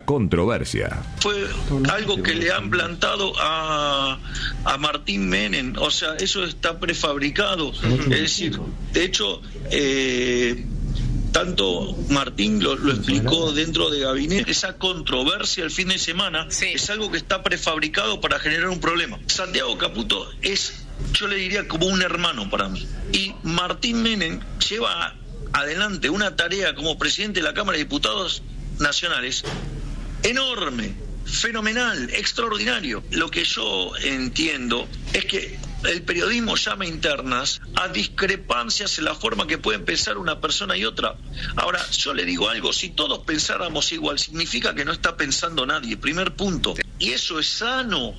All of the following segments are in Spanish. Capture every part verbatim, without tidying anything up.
controversia. Fue algo que le han plantado a, a Martín Menem, o sea, eso está prefabricado. Es decir, de hecho, eh, tanto Martín lo, lo explicó dentro de gabinete, esa controversia el fin de semana sí. es algo que está prefabricado para generar un problema. Santiago Caputo es, yo le diría, como un hermano para mí. Y Martín Menem lleva adelante una tarea como presidente de la Cámara de Diputados Nacionales enorme, fenomenal, extraordinario. Lo que yo entiendo es que el periodismo llama internas a discrepancias en la forma que pueden pensar una persona y otra. Ahora, yo le digo algo, si todos pensáramos igual, significa que no está pensando nadie, primer punto. Y eso es sano.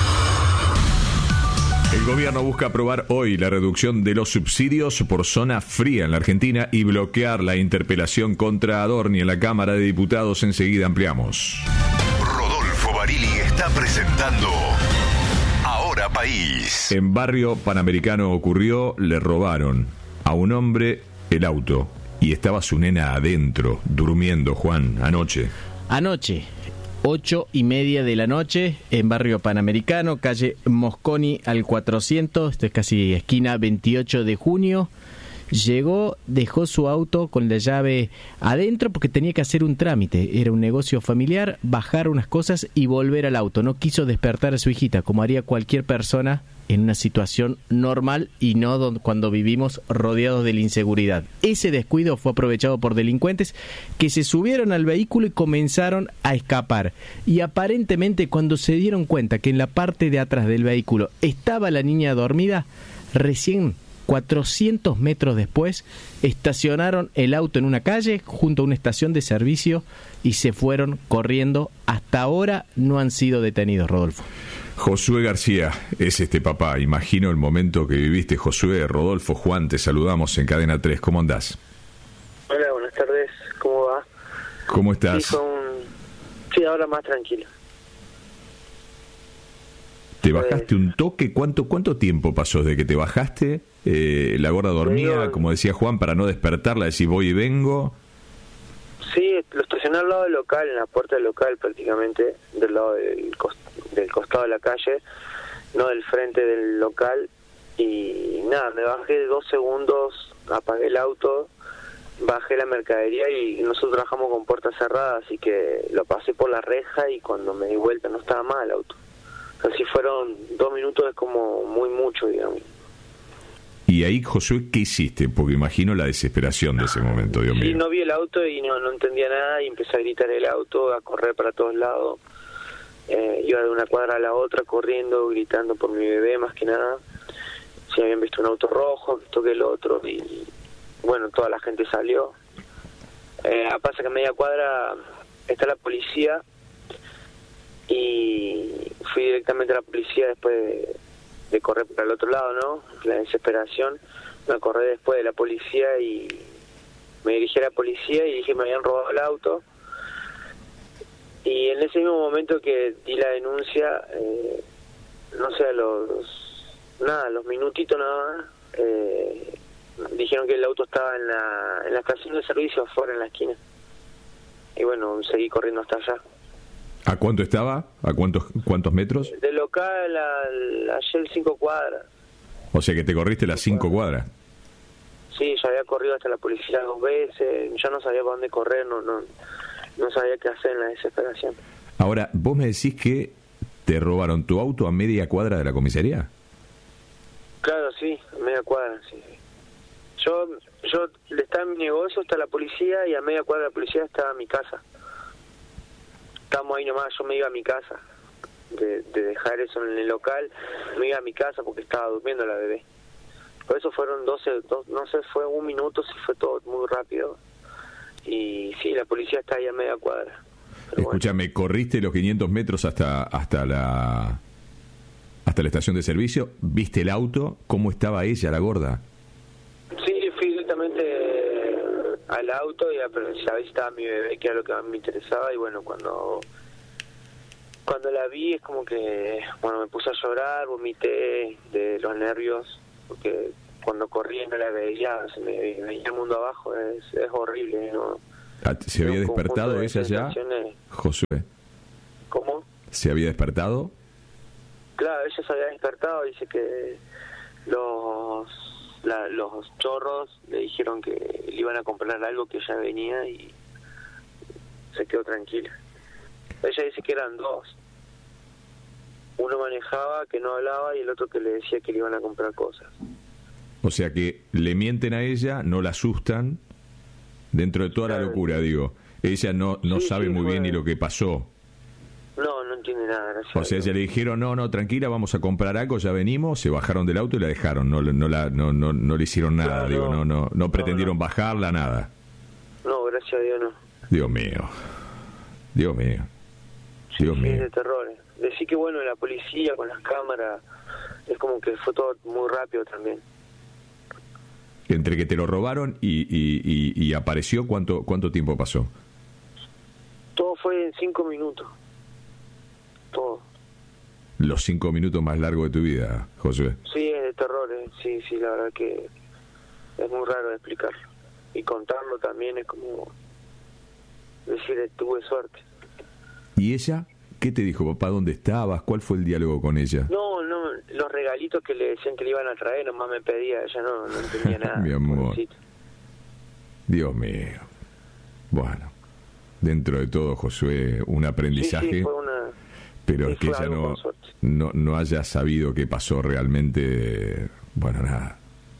El gobierno busca aprobar hoy la reducción de los subsidios por zona fría en la Argentina y bloquear la interpelación contra Adorni en la Cámara de Diputados. Enseguida ampliamos. Rodolfo Barili está presentando Ahora País. En Barrio Panamericano ocurrió, le robaron a un hombre el auto y estaba su nena adentro, durmiendo, Juan, anoche. Anoche. Ocho y media de la noche en Barrio Panamericano, calle Mosconi al cuatrocientos, esto es casi esquina veintiocho de junio. Llegó, dejó su auto con la llave adentro porque tenía que hacer un trámite. Era un negocio familiar, bajar unas cosas y volver al auto. No quiso despertar a su hijita, como haría cualquier persona en una situación normal y no donde, cuando vivimos rodeados de la inseguridad. Ese descuido fue aprovechado por delincuentes que se subieron al vehículo y comenzaron a escapar. Y aparentemente cuando se dieron cuenta que en la parte de atrás del vehículo estaba la niña dormida, recién cuatrocientos metros después estacionaron el auto en una calle junto a una estación de servicio y se fueron corriendo. Hasta ahora no han sido detenidos, Rodolfo. Josué García es este papá. Imagino el momento que viviste, Josué. Rodolfo, Juan, te saludamos en Cadena tres. ¿Cómo andás? Hola, buenas tardes. ¿Cómo va? ¿Cómo estás? Sí, con... sí ahora más tranquilo. ¿Te bajaste un toque? ¿Cuánto cuánto tiempo pasó desde que te bajaste? Eh, la gorda dormía, digo, como decía Juan, para no despertarla, decir voy y vengo. Sí, lo estacioné al lado del local, en la puerta del local prácticamente, del lado del, cost- del costado de la calle, no del frente del local. Y nada, me bajé dos segundos, apagué el auto, bajé la mercadería y nosotros trabajamos con puertas cerradas, así que lo pasé por la reja y cuando me di vuelta no estaba mal el auto. Así fueron dos minutos, es como muy mucho, digamos. Y ahí, Josué, ¿qué hiciste? Porque imagino la desesperación de ese momento, Dios mío. Sí, no vi el auto y no, no entendía nada y empecé a gritar el auto, a correr para todos lados. Eh, iba de una cuadra a la otra corriendo, gritando por mi bebé más que nada. Si habían visto un auto rojo, visto que el otro y bueno, toda la gente salió. Eh, pasa que a media cuadra está la policía y fui directamente a la policía después de, de correr para el otro lado, ¿no? La desesperación. Me acordé después de la policía y me dirigí a la policía y dije me habían robado el auto. Y en ese mismo momento que di la denuncia, eh, no sé, a los nada, los minutitos nada más, eh, dijeron que el auto estaba en la, en la estación de servicio afuera en la esquina. Y bueno, seguí corriendo hasta allá. ¿A cuánto estaba? ¿A cuántos cuántos metros? De local a, a ayer cinco cuadras. O sea que te corriste las cinco cuadras. Sí, ya había corrido hasta la policía dos veces, ya no sabía para dónde correr, no, no, no sabía qué hacer en la desesperación. Ahora, vos me decís que te robaron tu auto a media cuadra de la comisaría. Claro, sí, a media cuadra, sí. Yo, yo estaba en mi negocio, está la policía, y a media cuadra de la policía estaba mi casa. Estamos ahí nomás, yo me iba a mi casa, de, de dejar eso en el local, me iba a mi casa porque estaba durmiendo la bebé. Por eso fueron doce, dos, no sé, fue un minuto, sí fue todo muy rápido. Y sí, la policía está ahí a media cuadra. Escúchame, bueno. ¿Corriste los quinientos metros hasta hasta la hasta la estación de servicio? ¿Viste el auto? ¿Cómo estaba ella, la gorda? Sí, fui directamente al auto y a ver si estaba mi bebé, que era lo que más me interesaba. Y bueno, cuando cuando la vi es como que, bueno, me puse a llorar, vomité de los nervios, porque cuando corrí no la veía, se me veía el mundo abajo, es, es horrible, ¿no? ¿Se había despertado de ella ya, Josué? ¿Cómo? ¿Se había despertado? Claro, ella se había despertado. Dice que los la, los chorros le dijeron que le iban a comprar algo, que ya venía, y se quedó tranquila. Ella dice que eran dos. Uno manejaba, que no hablaba, y el otro que le decía que le iban a comprar cosas. O sea que le mienten a ella, no la asustan, dentro de toda claro. la locura, digo. Ella no no sí, sabe sí, muy fue... bien ni lo que pasó. No, no entiende nada, gracias. O sea, ella le dijeron, no, no, tranquila, vamos a comprar algo, ya venimos, se bajaron del auto y la dejaron, no no la no no, no le hicieron nada, claro, digo, no no no pretendieron no, no. bajarla, nada. No, gracias a Dios no. Dios mío. Dios mío. Sí, Dios sí, mío. Es de terror. Decir que bueno, la policía con las cámaras, es como que fue todo muy rápido también. Entre que te lo robaron y, y, y, y apareció, ¿cuánto cuánto tiempo pasó? Todo fue en cinco minutos. Todo. Los cinco minutos más largos de tu vida, Josué. Sí, es de terror, eh. sí, sí, la verdad que es muy raro de explicarlo. Y contarlo también es como decir, tuve suerte. ¿Y ella? ¿Qué te dijo, papá? ¿Dónde estabas? ¿Cuál fue el diálogo con ella? No, no, los regalitos que le decían que le iban a traer, nomás me pedía, ella no, no entendía nada. Mi amor. Pobrecito. Dios mío. Bueno, dentro de todo, Josué, un aprendizaje. Sí, sí, fue una... Pero sí, que ella no, no, no haya sabido qué pasó realmente, bueno, nada.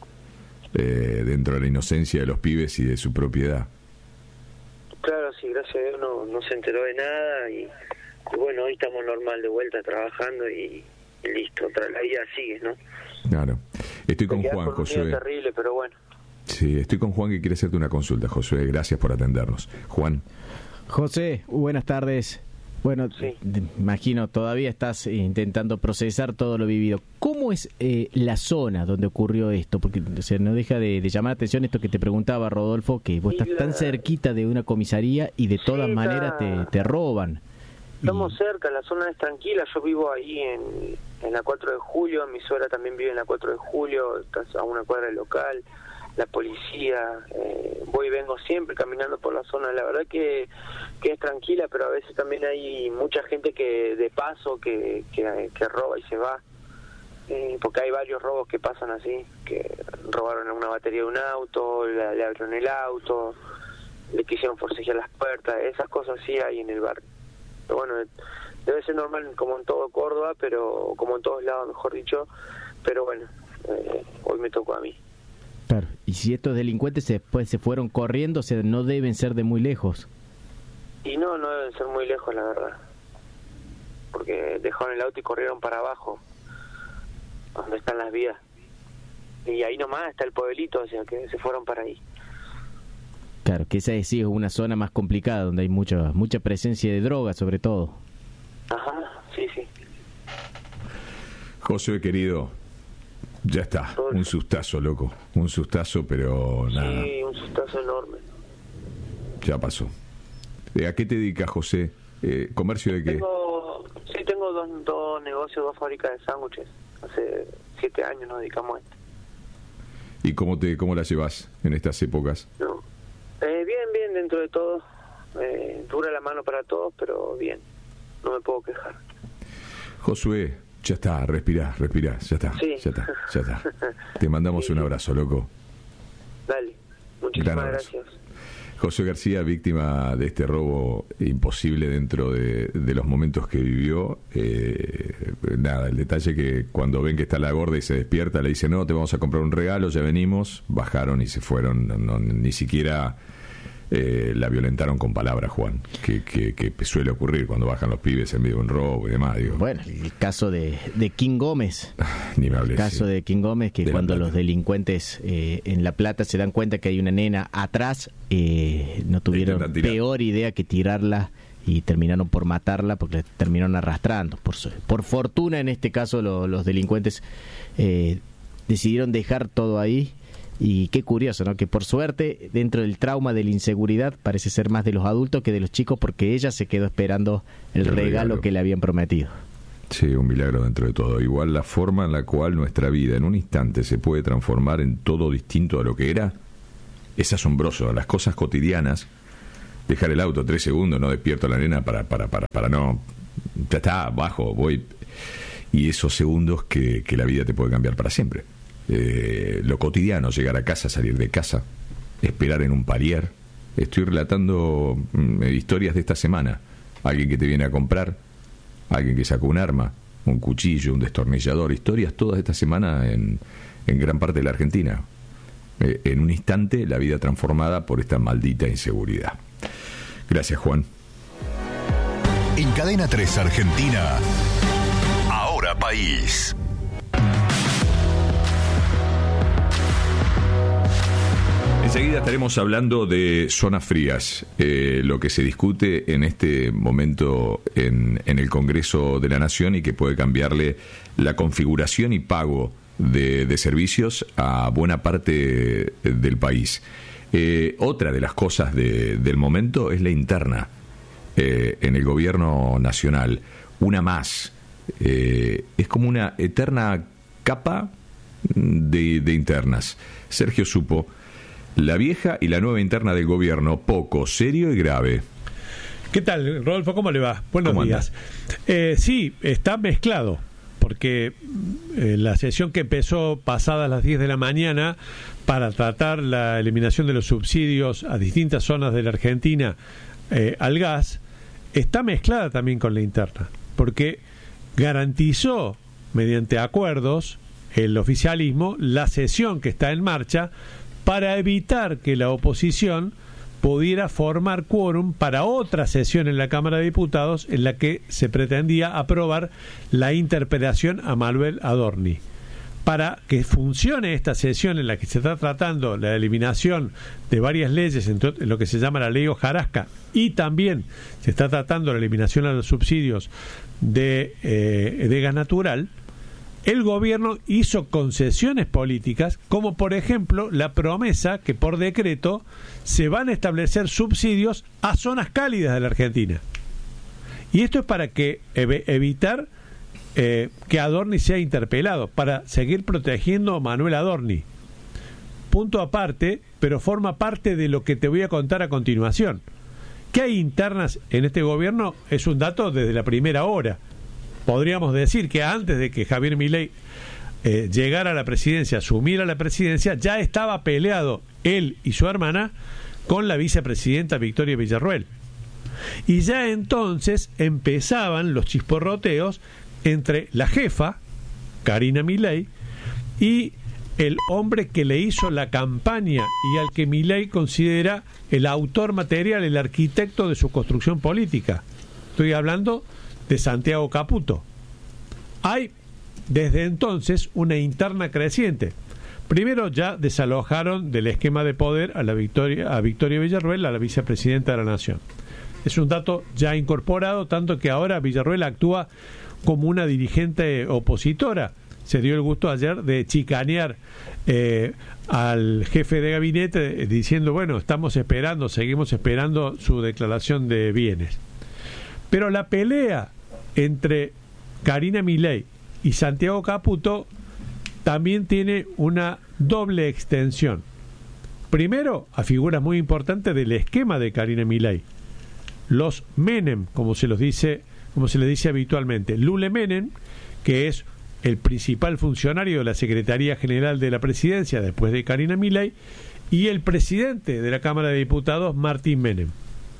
Eh, dentro de la inocencia de los pibes y de su propiedad. Claro, sí, gracias a Dios no, no se enteró de nada y... Y bueno, hoy estamos normal de vuelta trabajando y, y listo, otra la vida sigue, ¿no? Claro. Estoy con Juan, con Josué. Es terrible, pero bueno. Sí, estoy con Juan que quiere hacerte una consulta, Josué. Gracias por atendernos. Juan. José, buenas tardes. Bueno, sí. Imagino todavía estás intentando procesar todo lo vivido. ¿Cómo es eh, la zona donde ocurrió esto? Porque o sea, no deja de, de llamar la atención esto que te preguntaba Rodolfo, que vos y estás la... tan cerquita de una comisaría y de todas sí, maneras te, te roban. Estamos cerca, la zona es tranquila, yo vivo ahí en, en la cuatro de julio, mi suegra también vive en la cuatro de julio, está a una cuadra del local, la policía, eh, voy y vengo siempre caminando por la zona, la verdad que, que es tranquila, pero a veces también hay mucha gente que de paso que, que, que roba y se va, eh, porque hay varios robos que pasan así, que robaron una batería de un auto, le, le abrieron el auto, le quisieron forcejear las puertas, esas cosas sí hay en el barrio. Bueno, debe ser normal como en todo Córdoba, pero como en todos lados, mejor dicho, pero bueno, eh, hoy me tocó a mí. Claro, y si estos delincuentes después se fueron corriendo, o sea, no deben ser de muy lejos. Y no, no deben ser muy lejos, la verdad, porque dejaron el auto y corrieron para abajo, donde están las vías, y ahí nomás está el pueblito, o sea, que se fueron para ahí. Claro, que esa sí es una zona más complicada, donde hay mucha mucha presencia de drogas, sobre todo. Ajá, sí, sí. Josué, querido, ya está. Un sustazo, loco. Un sustazo, pero nada. Sí, un sustazo enorme. Ya pasó. ¿A qué te dedicas, José? Eh, ¿Comercio de qué? Tengo, sí, tengo dos, dos negocios, dos fábricas de sándwiches. Hace siete años nos dedicamos a esto. ¿Y cómo, te, cómo la llevas en estas épocas? No. Eh, bien, bien, dentro de todo. Eh, dura la mano para todos, pero bien. No me puedo quejar. Josué, ya está, respirá, respirá, ya está, sí. ya está, ya está. Te mandamos sí, un abrazo, loco. Dale, muchísimas gracias. José García, víctima de este robo imposible dentro de, de los momentos que vivió. Eh, nada, el detalle que cuando ven que está la gorda y se despierta, le dice, no, te vamos a comprar un regalo, ya venimos. Bajaron y se fueron, no, no, ni siquiera eh, la violentaron con palabras, Juan, que, que, que suele ocurrir cuando bajan los pibes en medio de un robo y demás. Digo. Bueno, el caso de, de King Gómez. Ni me hables. El caso sí. de King Gómez, que de cuando los delincuentes eh, en La Plata se dan cuenta que hay una nena atrás, eh, no tuvieron peor idea que tirarla y terminaron por matarla porque la terminaron arrastrando. Por, por fortuna, en este caso, lo, los delincuentes eh, decidieron dejar todo ahí. Y qué curioso, ¿no? Que por suerte, dentro del trauma de la inseguridad, parece ser más de los adultos que de los chicos, porque ella se quedó esperando el, el regalo, regalo que le habían prometido. Sí, un milagro dentro de todo. Igual la forma en la cual nuestra vida en un instante se puede transformar en todo distinto a lo que era, es asombroso. Las cosas cotidianas dejar el auto tres segundos, no despierto a la nena para, para, para, para no, ya está, bajo, voy. Y esos segundos que, que la vida te puede cambiar para siempre. Eh, lo cotidiano, llegar a casa, salir de casa, esperar en un parier. Estoy relatando mm, historias de esta semana. Alguien que te viene a comprar, alguien que saca un arma, un cuchillo, un destornillador, historias todas esta semana en, en gran parte de la Argentina. Eh, en un instante la vida transformada por esta maldita inseguridad. Gracias, Juan. En Cadena tres Argentina, Ahora País. Enseguida estaremos hablando de zonas frías, eh, lo que se discute en este momento en, en el Congreso de la Nación y que puede cambiarle la configuración y pago de, de servicios a buena parte del país. Eh, otra de las cosas de, del momento es la interna eh, en el gobierno nacional, una más. Eh, es como una eterna capa de, de internas. Sergio Supo. La vieja y la nueva interna del gobierno, poco, serio y grave. ¿Qué tal, Rodolfo? ¿Cómo le va? Buenos días. Eh, sí, está mezclado, porque eh, la sesión que empezó pasadas las diez de la mañana para tratar la eliminación de los subsidios a distintas zonas de la Argentina eh, al gas, está mezclada también con la interna, porque garantizó, mediante acuerdos, el oficialismo, la sesión que está en marcha, para evitar que la oposición pudiera formar quórum para otra sesión en la Cámara de Diputados en la que se pretendía aprobar la interpelación a Manuel Adorni. Para que funcione esta sesión en la que se está tratando la eliminación de varias leyes, en lo que se llama la ley hojarasca, y también se está tratando la eliminación de los subsidios de, eh, de gas natural, el gobierno hizo concesiones políticas, como por ejemplo la promesa que por decreto se van a establecer subsidios a zonas cálidas de la Argentina. Y esto es para que ev- evitar eh, que Adorni sea interpelado, para seguir protegiendo a Manuel Adorni. Punto aparte, pero forma parte de lo que te voy a contar a continuación. ¿Qué hay internas en este gobierno? Es un dato desde la primera hora. Podríamos decir que antes de que Javier Milei eh, llegara a la presidencia, asumiera la presidencia, ya estaba peleado él y su hermana con la vicepresidenta Victoria Villarruel. Y ya entonces empezaban los chisporroteos entre la jefa, Karina Milei, y el hombre que le hizo la campaña y al que Milei considera el autor material, el arquitecto de su construcción política. Estoy hablando de Santiago Caputo. Hay desde entonces una interna creciente. Primero ya desalojaron del esquema de poder a la Victoria, a Victoria Villarruel, a la vicepresidenta de la Nación. Es un dato ya incorporado, tanto que ahora Villarruel actúa como una dirigente opositora. Se dio el gusto ayer de chicanear eh, al jefe de gabinete eh, diciendo, bueno, estamos esperando, seguimos esperando su declaración de bienes. Pero la pelea entre Karina Milei y Santiago Caputo también tiene una doble extensión. Primero, a figuras muy importantes del esquema de Karina Milei. Los Menem, como se los dice, como se les dice habitualmente. Lule Menem, que es el principal funcionario de la Secretaría General de la Presidencia después de Karina Milei, y el presidente de la Cámara de Diputados, Martín Menem.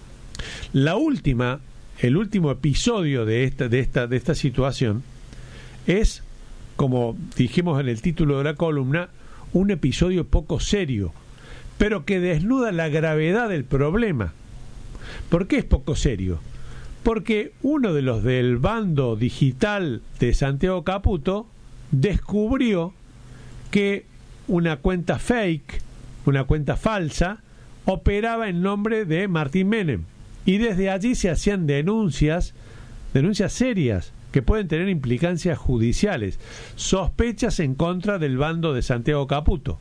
La última El último episodio de esta, de esta, de esta situación es, como dijimos en el título de la columna, un episodio poco serio, pero que desnuda la gravedad del problema. ¿Por qué es poco serio? Porque uno de los del bando digital de Santiago Caputo descubrió que una cuenta fake, una cuenta falsa, operaba en nombre de Martín Menem. Y desde allí se hacían denuncias, denuncias serias, que pueden tener implicancias judiciales, sospechas en contra del bando de Santiago Caputo.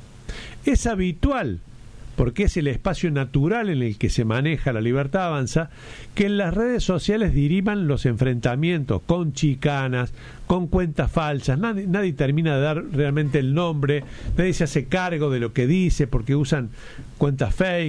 Es habitual, porque es el espacio natural en el que se maneja la Libertad Avanza, que en las redes sociales diriman los enfrentamientos con chicanas, con cuentas falsas. Nadie, nadie termina de dar realmente el nombre, nadie se hace cargo de lo que dice porque usan cuentas fake,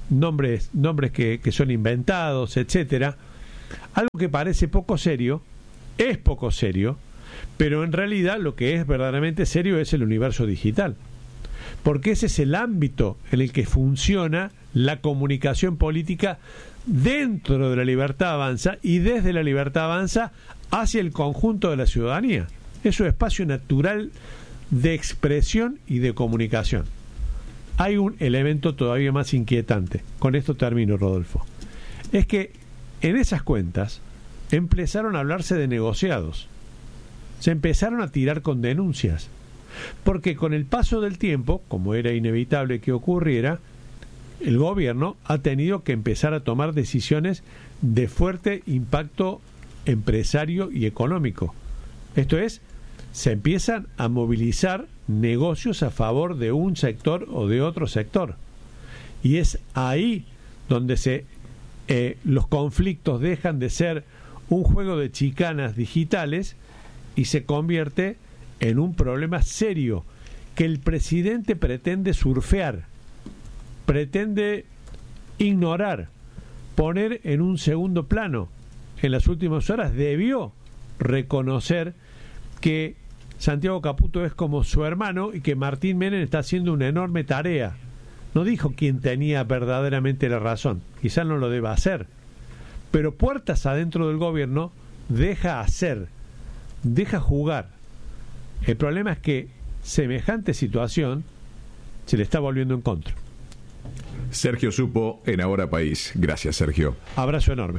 nombres, nombres que, que son inventados, etcétera. Algo que parece poco serio, es poco serio, pero en realidad lo que es verdaderamente serio es el universo digital, porque ese es el ámbito en el que funciona la comunicación política dentro de la Libertad Avanza y desde la Libertad Avanza hacia el conjunto de la ciudadanía. Es un espacio natural de expresión y de comunicación. Hay un elemento todavía más inquietante. Con esto termino, Rodolfo. Es que en esas cuentas empezaron a hablarse de negociados. Se empezaron a tirar con denuncias. Porque con el paso del tiempo, como era inevitable que ocurriera, el gobierno ha tenido que empezar a tomar decisiones de fuerte impacto empresario y económico. Esto es, se empiezan a movilizar negocios a favor de un sector o de otro sector. Y es ahí donde se eh, los conflictos dejan de ser un juego de chicanas digitales y se convierte en un problema serio que el presidente pretende surfear, pretende ignorar, poner en un segundo plano. En las últimas horas debió reconocer que Santiago Caputo es como su hermano y que Martín Menem está haciendo una enorme tarea. No dijo quién tenía verdaderamente la razón, quizás no lo deba hacer, pero puertas adentro del gobierno deja hacer, deja jugar. El problema es que semejante situación se le está volviendo en contra. Sergio Supo en Ahora País. Gracias, Sergio. Abrazo enorme.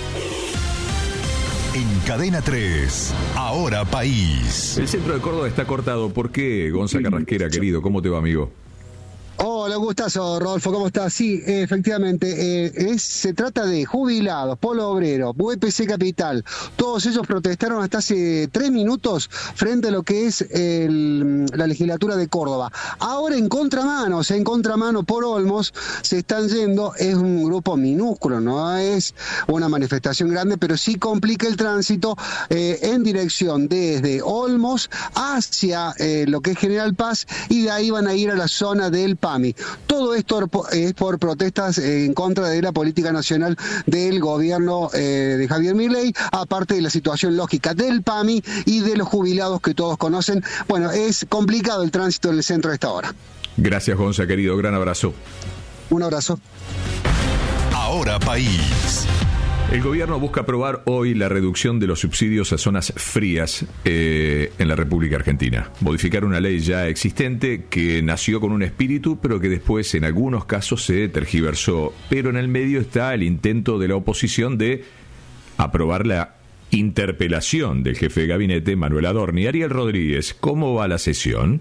En Cadena tres, Ahora País. El centro de Córdoba está cortado. ¿Por qué, Gonza Carrasquera, querido? ¿Cómo te va, amigo? Hola, gustazo, Rodolfo, ¿cómo estás? Sí, efectivamente, eh, es, se trata de jubilados, Polo Obrero, U P C Capital, todos ellos protestaron hasta hace tres minutos frente a lo que es el, la legislatura de Córdoba. Ahora en contramano, o sea, en contramano por Olmos, se están yendo, es un grupo minúsculo, no es una manifestación grande, pero sí complica el tránsito eh, en dirección desde Olmos hacia eh, lo que es General Paz, y de ahí van a ir a la zona del P A M I. Todo esto es por protestas en contra de la política nacional del gobierno eh, de Javier Milei, aparte de la situación lógica del P A M I y de los jubilados que todos conocen. Bueno, es complicado el tránsito en el centro a esta hora. Gracias, Gonza, querido. Gran abrazo. Un abrazo. Ahora País. El gobierno busca aprobar hoy la reducción de los subsidios a zonas frías eh, en la República Argentina. Modificar una ley ya existente que nació con un espíritu, pero que después en algunos casos se tergiversó. Pero en el medio está el intento de la oposición de aprobar la interpelación del jefe de gabinete, Manuel Adorni. Ariel Rodríguez, ¿cómo va la sesión?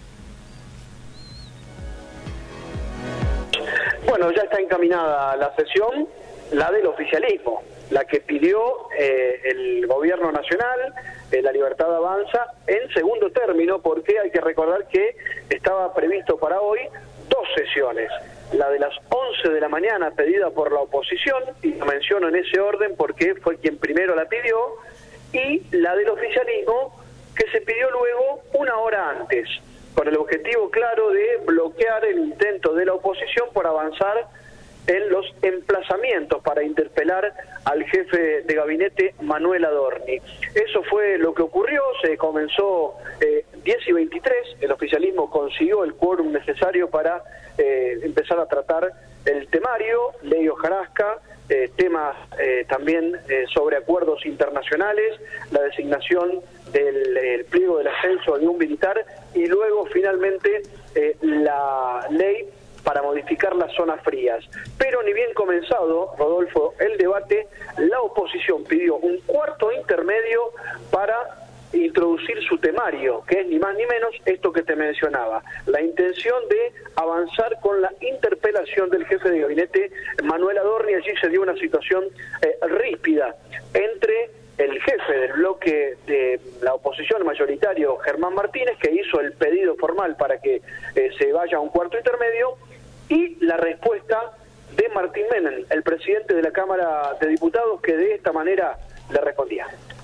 Bueno, ya está encaminada la sesión. La del oficialismo, la que pidió eh, el gobierno nacional, eh, la Libertad Avanza, en segundo término, porque hay que recordar que estaba previsto para hoy dos sesiones, la de las once de la mañana pedida por la oposición, y la menciono en ese orden porque fue quien primero la pidió, y la del oficialismo, que se pidió luego una hora antes, con el objetivo claro de bloquear el intento de la oposición por avanzar en los emplazamientos para interpelar al jefe de gabinete, Manuel Adorni. Eso fue lo que ocurrió, se comenzó eh, diez y veintitrés, el oficialismo consiguió el quórum necesario para eh, empezar a tratar el temario, ley hojarasca, eh, temas eh, también eh, sobre acuerdos internacionales, la designación del el pliego del ascenso de un militar, y luego finalmente eh, la ley para modificar las zonas frías. Pero ni bien comenzado, Rodolfo, el debate, la oposición pidió un cuarto intermedio para introducir su temario, que es ni más ni menos esto que te mencionaba, la intención de avanzar con la interpelación del jefe de gabinete, Manuel Adorni. Allí se dio una situación eh, ríspida entre el jefe del bloque de la oposición mayoritario, Germán Martínez, que hizo el pedido formal para que eh, se vaya a un cuarto intermedio, y la respuesta de Martín Menem, el presidente de la Cámara de Diputados, que de esta manera le respondía.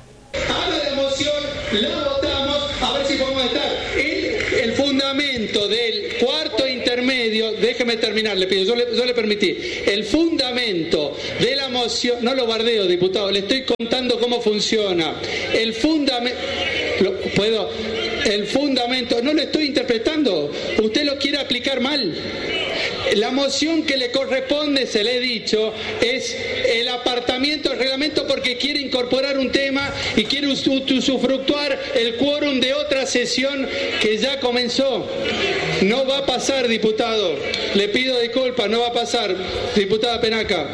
haga la moción, la votamos, a ver si podemos estar. El, el fundamento del cuarto intermedio, déjeme terminar, le pido, yo le, yo le permití. El fundamento de la moción, no lo bardeo, diputado, le estoy contando cómo funciona. El fundamento, puedo, el fundamento, no lo estoy interpretando, usted lo quiere aplicar mal. La moción que le corresponde, se le he dicho, es el apartamiento del reglamento porque quiere incorporar un tema y quiere usufructuar el quórum de otra sesión que ya comenzó. No va a pasar, diputado. Le pido disculpas, no va a pasar, diputada Penaca.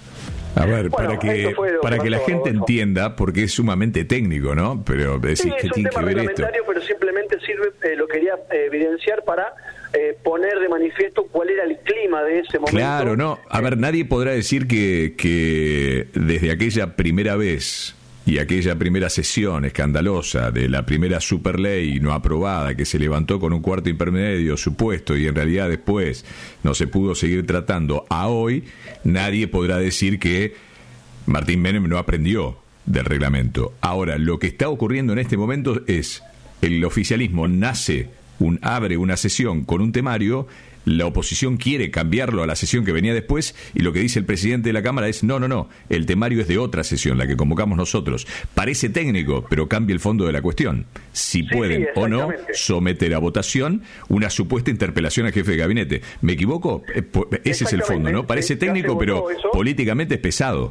A ver, bueno, para que para que la gente entienda, porque es sumamente técnico, ¿no? Pero decís sí, que es un tiene tema que ver esto. reglamentario, pero simplemente sirve, eh, lo quería eh, evidenciar para eh, poner de manifiesto cuál era el clima de ese momento. Claro, no. A ver, nadie podrá decir que, que desde aquella primera vez y aquella primera sesión escandalosa de la primera superley no aprobada que se levantó con un cuarto intermedio supuesto y en realidad después no se pudo seguir tratando, a hoy nadie podrá decir que Martín Menem no aprendió del reglamento. Ahora, lo que está ocurriendo en este momento es el oficialismo nace, un, abre una sesión con un temario, la oposición quiere cambiarlo a la sesión que venía después y lo que dice el presidente de la Cámara es no, no, no, el temario es de otra sesión, la que convocamos nosotros. Parece técnico, pero cambia el fondo de la cuestión. Si sí, pueden sí, o no someter a votación una supuesta interpelación al jefe de gabinete. ¿Me equivoco? Ese es el fondo, ¿no? Parece técnico, pero eso políticamente es pesado.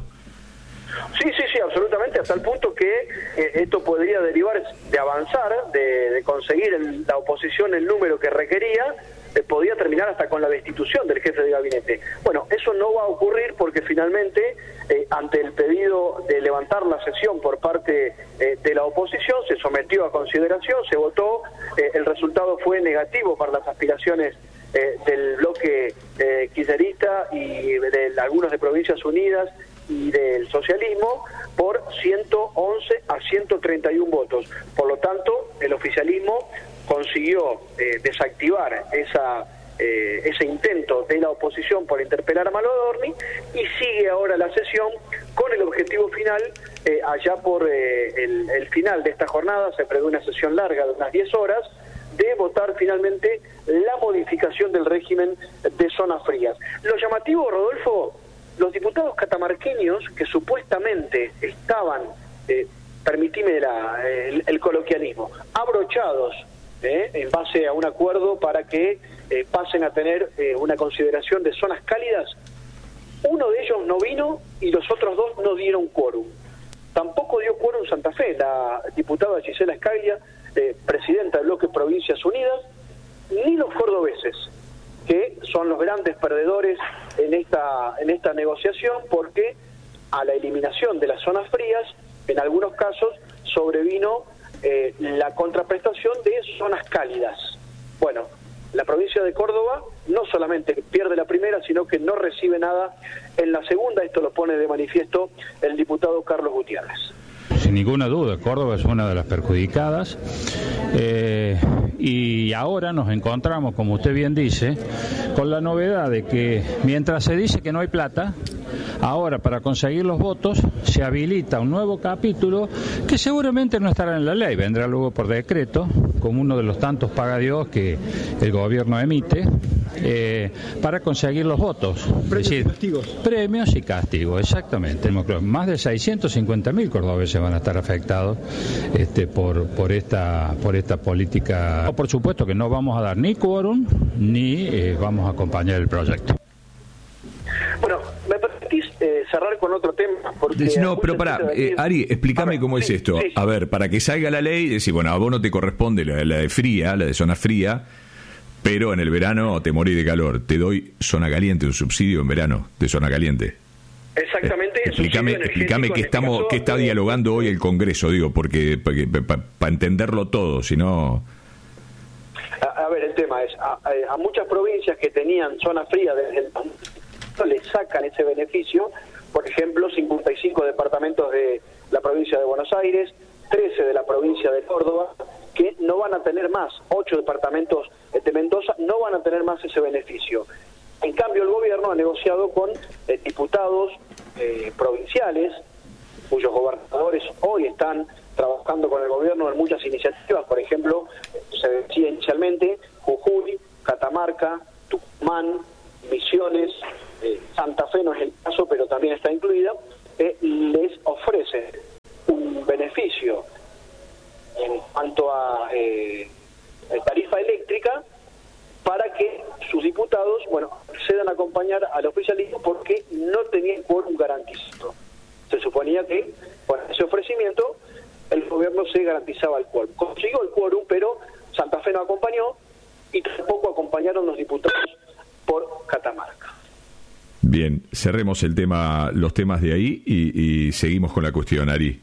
Sí, sí, sí, absolutamente, hasta el punto que eh, esto podría derivar de avanzar, de, de conseguir en la oposición el número que requería, eh, podía terminar hasta con la destitución del jefe de gabinete. Bueno, eso no va a ocurrir porque finalmente, eh, ante el pedido de levantar la sesión por parte eh, de la oposición, se sometió a consideración, se votó, eh, el resultado fue negativo para las aspiraciones eh, del bloque eh, kirchnerista y de, de algunos de Provincias Unidas y del socialismo por ciento once a ciento treinta y uno votos. Por lo tanto, el oficialismo consiguió eh, desactivar esa eh, ese intento de la oposición por interpelar a Malo Adorni y sigue ahora la sesión con el objetivo final, eh, allá por eh, el, el final de esta jornada, se prevé una sesión larga de unas diez horas, de votar finalmente la modificación del régimen de zonas frías. Lo llamativo, Rodolfo, los diputados catamarqueños que supuestamente estaban, eh, permitime la, el, el coloquialismo, abrochados eh, en base a un acuerdo para que eh, pasen a tener eh, una consideración de zonas cálidas, uno de ellos no vino y los otros dos no dieron quórum. Tampoco dio quórum Santa Fe, la diputada Gisela Scaglia, eh, presidenta del bloque Provincias Unidas, ni los cordobeses, que son los grandes perdedores en esta en esta negociación, porque a la eliminación de las zonas frías, en algunos casos, sobrevino eh, la contraprestación de zonas cálidas. Bueno, la provincia de Córdoba no solamente pierde la primera, sino que no recibe nada en la segunda. Esto lo pone de manifiesto el diputado Carlos Gutiérrez. Sin ninguna duda, Córdoba es una de las perjudicadas eh, y ahora nos encontramos, como usted bien dice, con la novedad de que mientras se dice que no hay plata, ahora para conseguir los votos se habilita un nuevo capítulo que seguramente no estará en la ley, vendrá luego por decreto, como uno de los tantos pagadiós que el gobierno emite, eh, para conseguir los votos. Premios decir, y castigos. Premios y castigos, exactamente. Más de seiscientos cincuenta mil cordobeses van a estar afectados este, por, por, esta, por esta política. Por supuesto que no vamos a dar ni quórum ni eh, vamos a acompañar el proyecto. Bueno, me permitís eh, cerrar con otro tema. Porque no, pero pará, eh, Ari, explícame ver, cómo sí, es esto. Sí, sí. A ver, para que salga la ley, decir, bueno, a vos no te corresponde la, la de fría, la de zona fría, pero en el verano te morís de calor. Te doy zona caliente, un subsidio en verano de zona caliente. Exactamente. Eh, explícame, explícame qué estamos, este caso, qué está dialogando hoy el Congreso, digo, porque para pa, pa entenderlo todo, si no. A, a ver, el tema es, a, a muchas provincias que tenían zona fría desde el le sacan ese beneficio, por ejemplo, cincuenta y cinco departamentos de la provincia de Buenos Aires, trece de la provincia de Córdoba, que no van a tener más, ocho departamentos de Mendoza no van a tener más ese beneficio. En cambio, el gobierno ha negociado con eh, diputados eh, provinciales, cuyos gobernadores legisladores hoy están trabajando con el gobierno en muchas iniciativas, por ejemplo, se decía inicialmente Jujuy, Catamarca, Tucumán, Misiones, eh, Santa Fe no es el caso, pero también está incluida, eh, les ofrece un beneficio en cuanto a eh, tarifa eléctrica para que sus diputados, bueno, cedan a acompañar al oficialismo porque no tenían quórum garantizado. Se suponía que con ese ofrecimiento el gobierno se garantizaba el quórum. Consiguió el quórum, pero Santa Fe no acompañó y tampoco acompañaron los diputados por Catamarca. Bien, cerremos el tema, los temas de ahí y, y seguimos con la cuestión, Ari.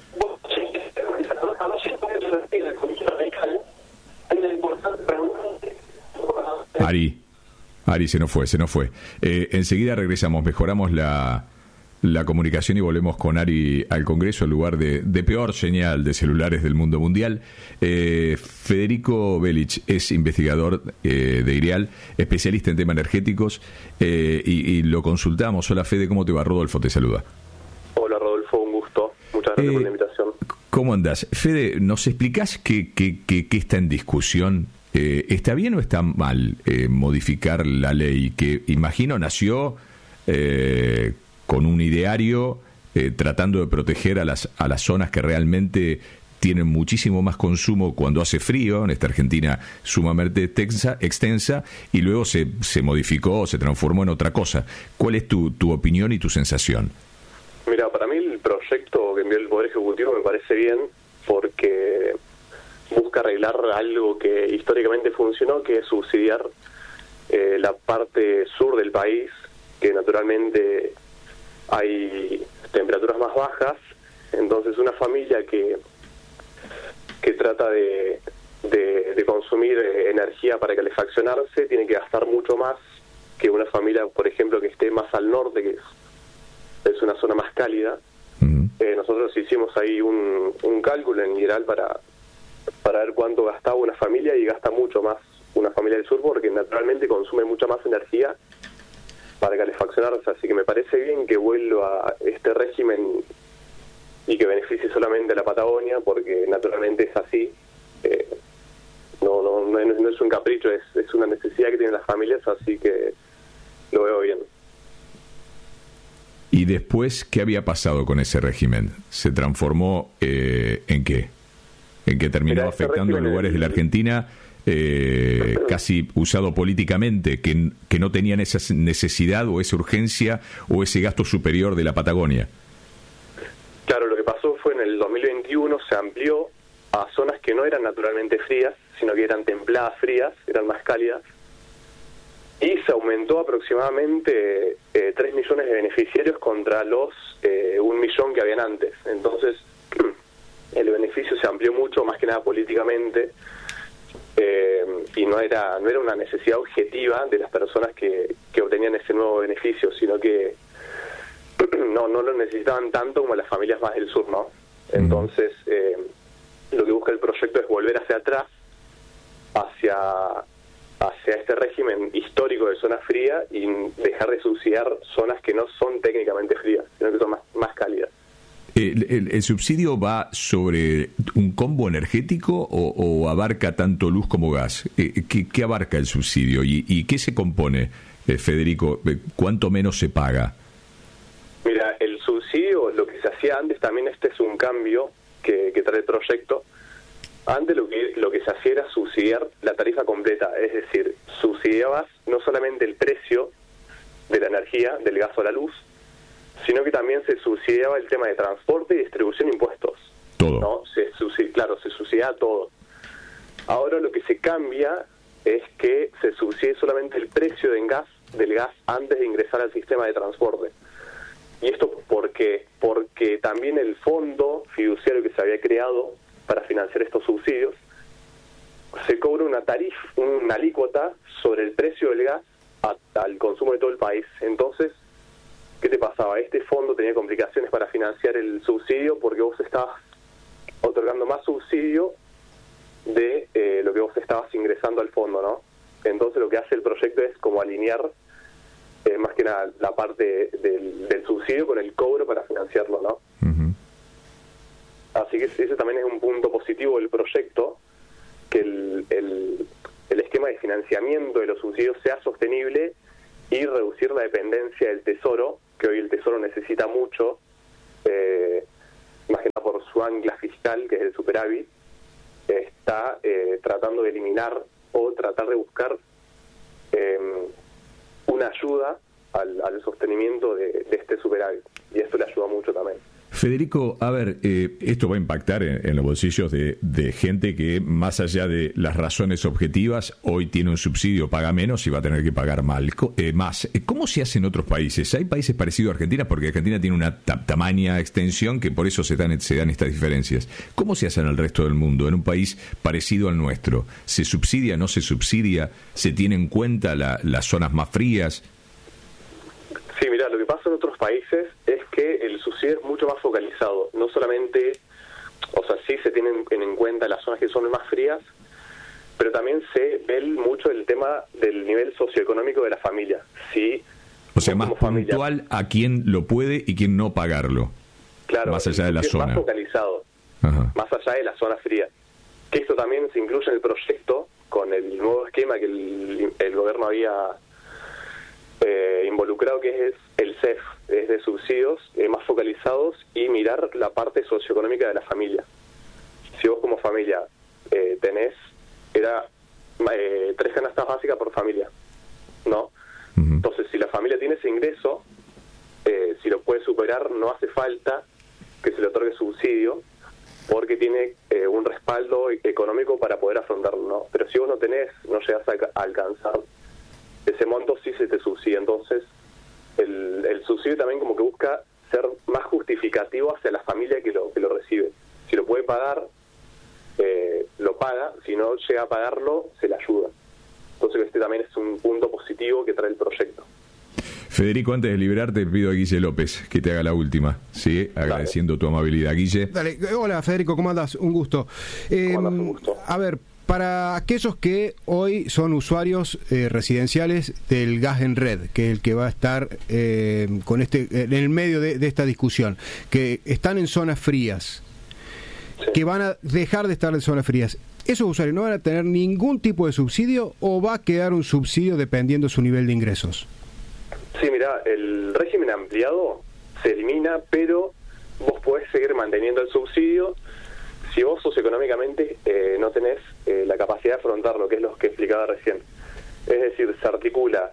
A doscientos metros de la Comisión Radical hay una importante pregunta. Ari, Ari, se nos fue, se nos fue. Eh, enseguida regresamos, mejoramos la, la comunicación y volvemos con Ari al Congreso, el lugar de, de peor señal de celulares del mundo mundial. Eh, Federico Belich es investigador eh, de IREAL, especialista en temas energéticos, eh, y, y lo consultamos. Hola Fede, ¿cómo te va? Rodolfo te saluda. Hola Rodolfo, un gusto. Muchas gracias eh, por la invitación. ¿Cómo andás? Fede, ¿nos explicás qué, qué, qué, qué está en discusión? Eh, ¿Está bien o está mal eh, modificar la ley que, imagino, nació eh, con un ideario eh, tratando de proteger a las, a las zonas que realmente tienen muchísimo más consumo cuando hace frío, en esta Argentina sumamente extensa, extensa y luego se, se modificó, se transformó en otra cosa? ¿Cuál es tu, tu opinión y tu sensación? Mira, para mí el proyecto que envió el Poder Ejecutivo me parece bien porque busca arreglar algo que históricamente funcionó, que es subsidiar eh, la parte sur del país, que naturalmente hay temperaturas más bajas. Entonces una familia que que trata de, de, de consumir energía para calefaccionarse tiene que gastar mucho más que una familia, por ejemplo, que esté más al norte, que es, es una zona más cálida. Uh-huh. Eh, nosotros hicimos ahí un, un cálculo en general para para ver cuánto gastaba una familia, y gasta mucho más una familia del sur porque naturalmente consume mucha más energía para calefaccionarse. Así que me parece bien que vuelva a este régimen y que beneficie solamente a la Patagonia, porque naturalmente es así. Eh, no, no, no, es, no es un capricho, es, es una necesidad que tienen las familias, así que lo veo bien. ¿Y después qué había pasado con ese régimen? ¿Se transformó eh, en qué? ¿En qué terminó Mira, afectando a lugares de la Argentina eh, casi usado políticamente, que, que no tenían esa necesidad o esa urgencia o ese gasto superior de la Patagonia? Claro, lo que pasó fue en el dos mil veintiuno se amplió a zonas que no eran naturalmente frías, sino que eran templadas frías, eran más cálidas, y se aumentó aproximadamente eh, tres millones de beneficiarios contra los eh, un millón que habían antes. Entonces el beneficio se amplió mucho, más que nada políticamente, eh, y no era no era una necesidad objetiva de las personas que, que obtenían ese nuevo beneficio, sino que no no lo necesitaban tanto como las familias más del sur, ¿no? Entonces eh, lo que busca el proyecto es volver hacia atrás, hacia hacia este régimen histórico de zona fría, y dejar de subsidiar zonas que no son técnicamente frías, sino que son más, más cálidas. ¿El, el, el subsidio va sobre un combo energético o, o abarca tanto luz como gas? Eh, ¿qué, ¿Qué abarca el subsidio y, y qué se compone, eh, Federico? ¿Cuánto menos se paga? Mira, el subsidio, lo que se hacía antes, también este es un cambio que, que trae el proyecto. Antes lo que lo que se hacía era subsidiar la tarifa completa, es decir, subsidiabas no solamente el precio de la energía, del gas o la luz, sino que también se subsidiaba el tema de transporte y distribución de impuestos. Todo. ¿No? Se subsidia, claro, se subsidiaba todo. Ahora lo que se cambia es que se subsidie solamente el precio del gas, del gas antes de ingresar al sistema de transporte. ¿Y esto por qué? Porque también el fondo fiduciario que se había creado para financiar estos subsidios, se cobra una tarifa, una alícuota sobre el precio del gas a, al consumo de todo el país. Entonces, ¿qué te pasaba? Este fondo tenía complicaciones para financiar el subsidio porque vos estabas otorgando más subsidio de eh, lo que vos estabas ingresando al fondo, ¿no? Entonces lo que hace el proyecto es como alinear eh, más que nada la parte del, del subsidio con el cobro para financiarlo, ¿no? Uh-huh. Así que ese también es un punto positivo del proyecto, que el, el, el esquema de financiamiento de los subsidios sea sostenible y reducir la dependencia del Tesoro, que hoy el Tesoro necesita mucho, eh, más que nada por su ancla fiscal, que es el superávit, está eh, tratando de eliminar o tratar de buscar eh, una ayuda al, al sostenimiento de, de este superávit, y esto le ayuda mucho también. Federico, a ver, eh, esto va a impactar en, en los bolsillos de, de gente que, más allá de las razones objetivas, hoy tiene un subsidio, paga menos y va a tener que pagar mal, eh, más. ¿Cómo se hace en otros países? ¿Hay países parecidos a Argentina? Porque Argentina tiene una ta- tamaña extensión que por eso se dan, se dan estas diferencias. ¿Cómo se hace en el resto del mundo? En un país parecido al nuestro, ¿se subsidia, no se subsidia? ¿Se tiene en cuenta la, las zonas más frías? Sí, mira, lo que pasa en otros países es que el subsidio es mucho más focalizado. No solamente, o sea, sí se tienen en cuenta las zonas que son más frías, pero también se ve mucho el tema del nivel socioeconómico de la familia. Sí, o sea, más puntual a quién lo puede y quién no pagarlo. Claro, más allá de la zona. Más focalizado, Ajá. más allá de la zona fría. Que esto también se incluye en el proyecto con el nuevo esquema que el, el gobierno había Eh, involucrado, que es el C E F, es de subsidios eh, más focalizados y mirar la parte socioeconómica de la familia. Si vos como familia eh, tenés, era eh, tres canastas básicas por familia, ¿no? Uh-huh. Entonces, si la familia tiene ese ingreso, eh, si lo puede superar, no hace falta que se le otorgue subsidio, porque tiene eh, un respaldo económico para poder afrontarlo, ¿no? Pero si vos no tenés, no llegas a, a alcanzar ese monto, sí se te subsidia. Entonces el, el subsidio también como que busca ser más justificativo hacia la familia que lo que lo recibe. Si lo puede pagar, eh, lo paga; si no llega a pagarlo, se le ayuda. Entonces este también es un punto positivo que trae el proyecto. Federico, antes de liberarte, pido a Guille López que te haga la última, ¿sí? Agradeciendo Dale. tu amabilidad. Guille. Dale. Hola, Federico, ¿cómo andás? Un gusto. Eh, ¿Cómo andás? Un gusto. A ver, para aquellos que hoy son usuarios eh, residenciales del gas en red, que es el que va a estar eh, con este en el medio de, de esta discusión, que están en zonas frías, sí. que van a dejar de estar en zonas frías, ¿esos usuarios no van a tener ningún tipo de subsidio o va a quedar un subsidio dependiendo de su nivel de ingresos? Sí, mira, el régimen ampliado se elimina, pero vos podés seguir manteniendo el subsidio si vos socioeconómicamente eh, no tenés eh, la capacidad de afrontar lo que es lo que explicaba recién. Es decir, se articula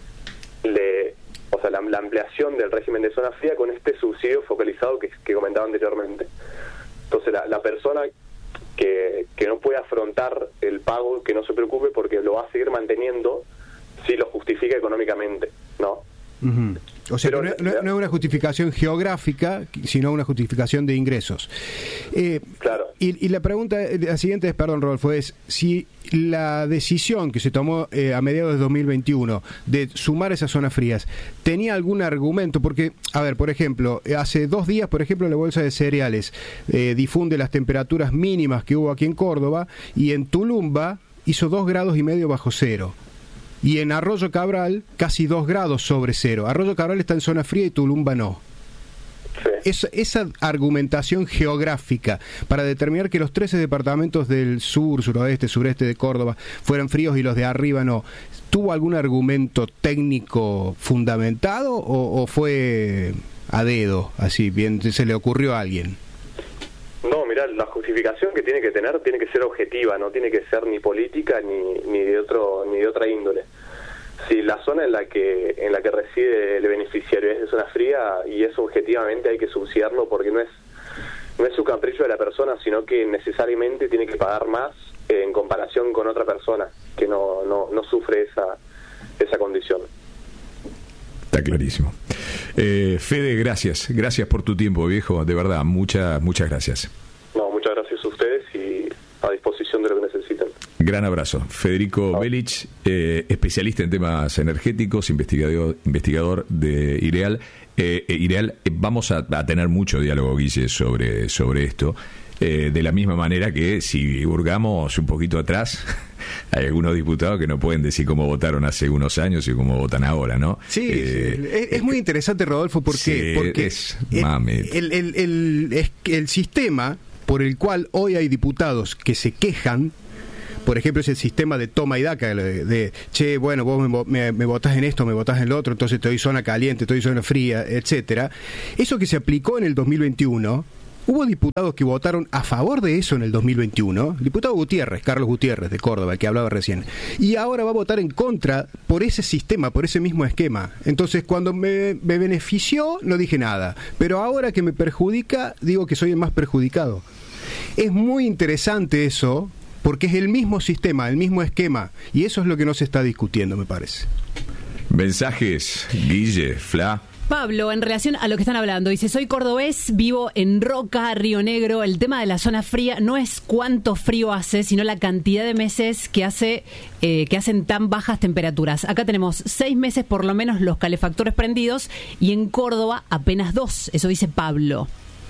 le, o sea, la, la ampliación del régimen de zona fría con este subsidio focalizado que, que comentaba anteriormente. Entonces la, la persona que, que no puede afrontar el pago, que no se preocupe, porque lo va a seguir manteniendo si lo justifica económicamente, ¿no? Uh-huh. O sea, Pero, no, no, no es una justificación geográfica, sino una justificación de ingresos. Eh, claro. Y, y la pregunta, la siguiente es, perdón, Rodolfo, es si la decisión que se tomó eh, a mediados de dos mil veintiuno de sumar esas zonas frías, ¿tenía algún argumento? Porque, a ver, por ejemplo, hace dos días, por ejemplo, la Bolsa de Cereales eh, difunde las temperaturas mínimas que hubo aquí en Córdoba, y en Tulumba hizo dos grados y medio bajo cero. Y en Arroyo Cabral, casi dos grados sobre cero. Arroyo Cabral está en zona fría y Tulumba no. Sí. Esa, esa argumentación geográfica para determinar que los trece departamentos del sur, suroeste, sureste de Córdoba fueran fríos y los de arriba no, ¿tuvo algún argumento técnico fundamentado o, o fue a dedo, así, bien, se le ocurrió a alguien? No, mirá, la justificación que tiene que tener tiene que ser objetiva, no tiene que ser ni política ni ni de otro ni de otra índole. Si la zona en la que en la que reside el beneficiario es de zona fría, y eso objetivamente hay que subsidiarlo, porque no es no es su capricho de la persona, sino que necesariamente tiene que pagar más eh, en comparación con otra persona que no no no sufre esa esa condición. Está clarísimo. Eh, Fede, gracias. Gracias por tu tiempo, viejo. De verdad, muchas muchas gracias. No, muchas gracias a ustedes y a disposición de lo que necesiten. Gran abrazo. Federico Belich, eh, especialista en temas energéticos, investigador investigador de IREAL. Eh, eh, IREAL, eh, vamos a, a tener mucho diálogo, Guille, sobre, sobre esto. Eh, de la misma manera que si hurgamos un poquito atrás, hay algunos diputados que no pueden decir cómo votaron hace unos años y cómo votan ahora, ¿no? Sí, eh, sí. Es, es muy interesante, Rodolfo, ¿por qué? Sí, porque es, el, mame. el, el, el, el, el sistema por el cual hoy hay diputados que se quejan. Por ejemplo, ese sistema de toma y daca, de, de che, bueno, vos me, me, me votás en esto, me votás en lo otro, entonces te doy zona caliente, te doy zona fría, etcétera. Eso que se aplicó en el dos mil veintiuno, hubo diputados que votaron a favor de eso en el dos mil veintiuno, el diputado Gutiérrez, Carlos Gutiérrez de Córdoba, el que hablaba recién, y ahora va a votar en contra por ese sistema, por ese mismo esquema. Entonces, cuando me, me benefició, no dije nada, pero ahora que me perjudica, digo que soy el más perjudicado. Es muy interesante eso, porque es el mismo sistema, el mismo esquema, y eso es lo que no se está discutiendo, me parece. Mensajes, Guille, Fla. Pablo, en relación a lo que están hablando, dice, soy cordobés, vivo en Roca, Río Negro. El tema de la zona fría no es cuánto frío hace, sino la cantidad de meses que hace eh, que hacen tan bajas temperaturas. Acá tenemos seis meses por lo menos los calefactores prendidos y en Córdoba apenas dos. Eso dice Pablo.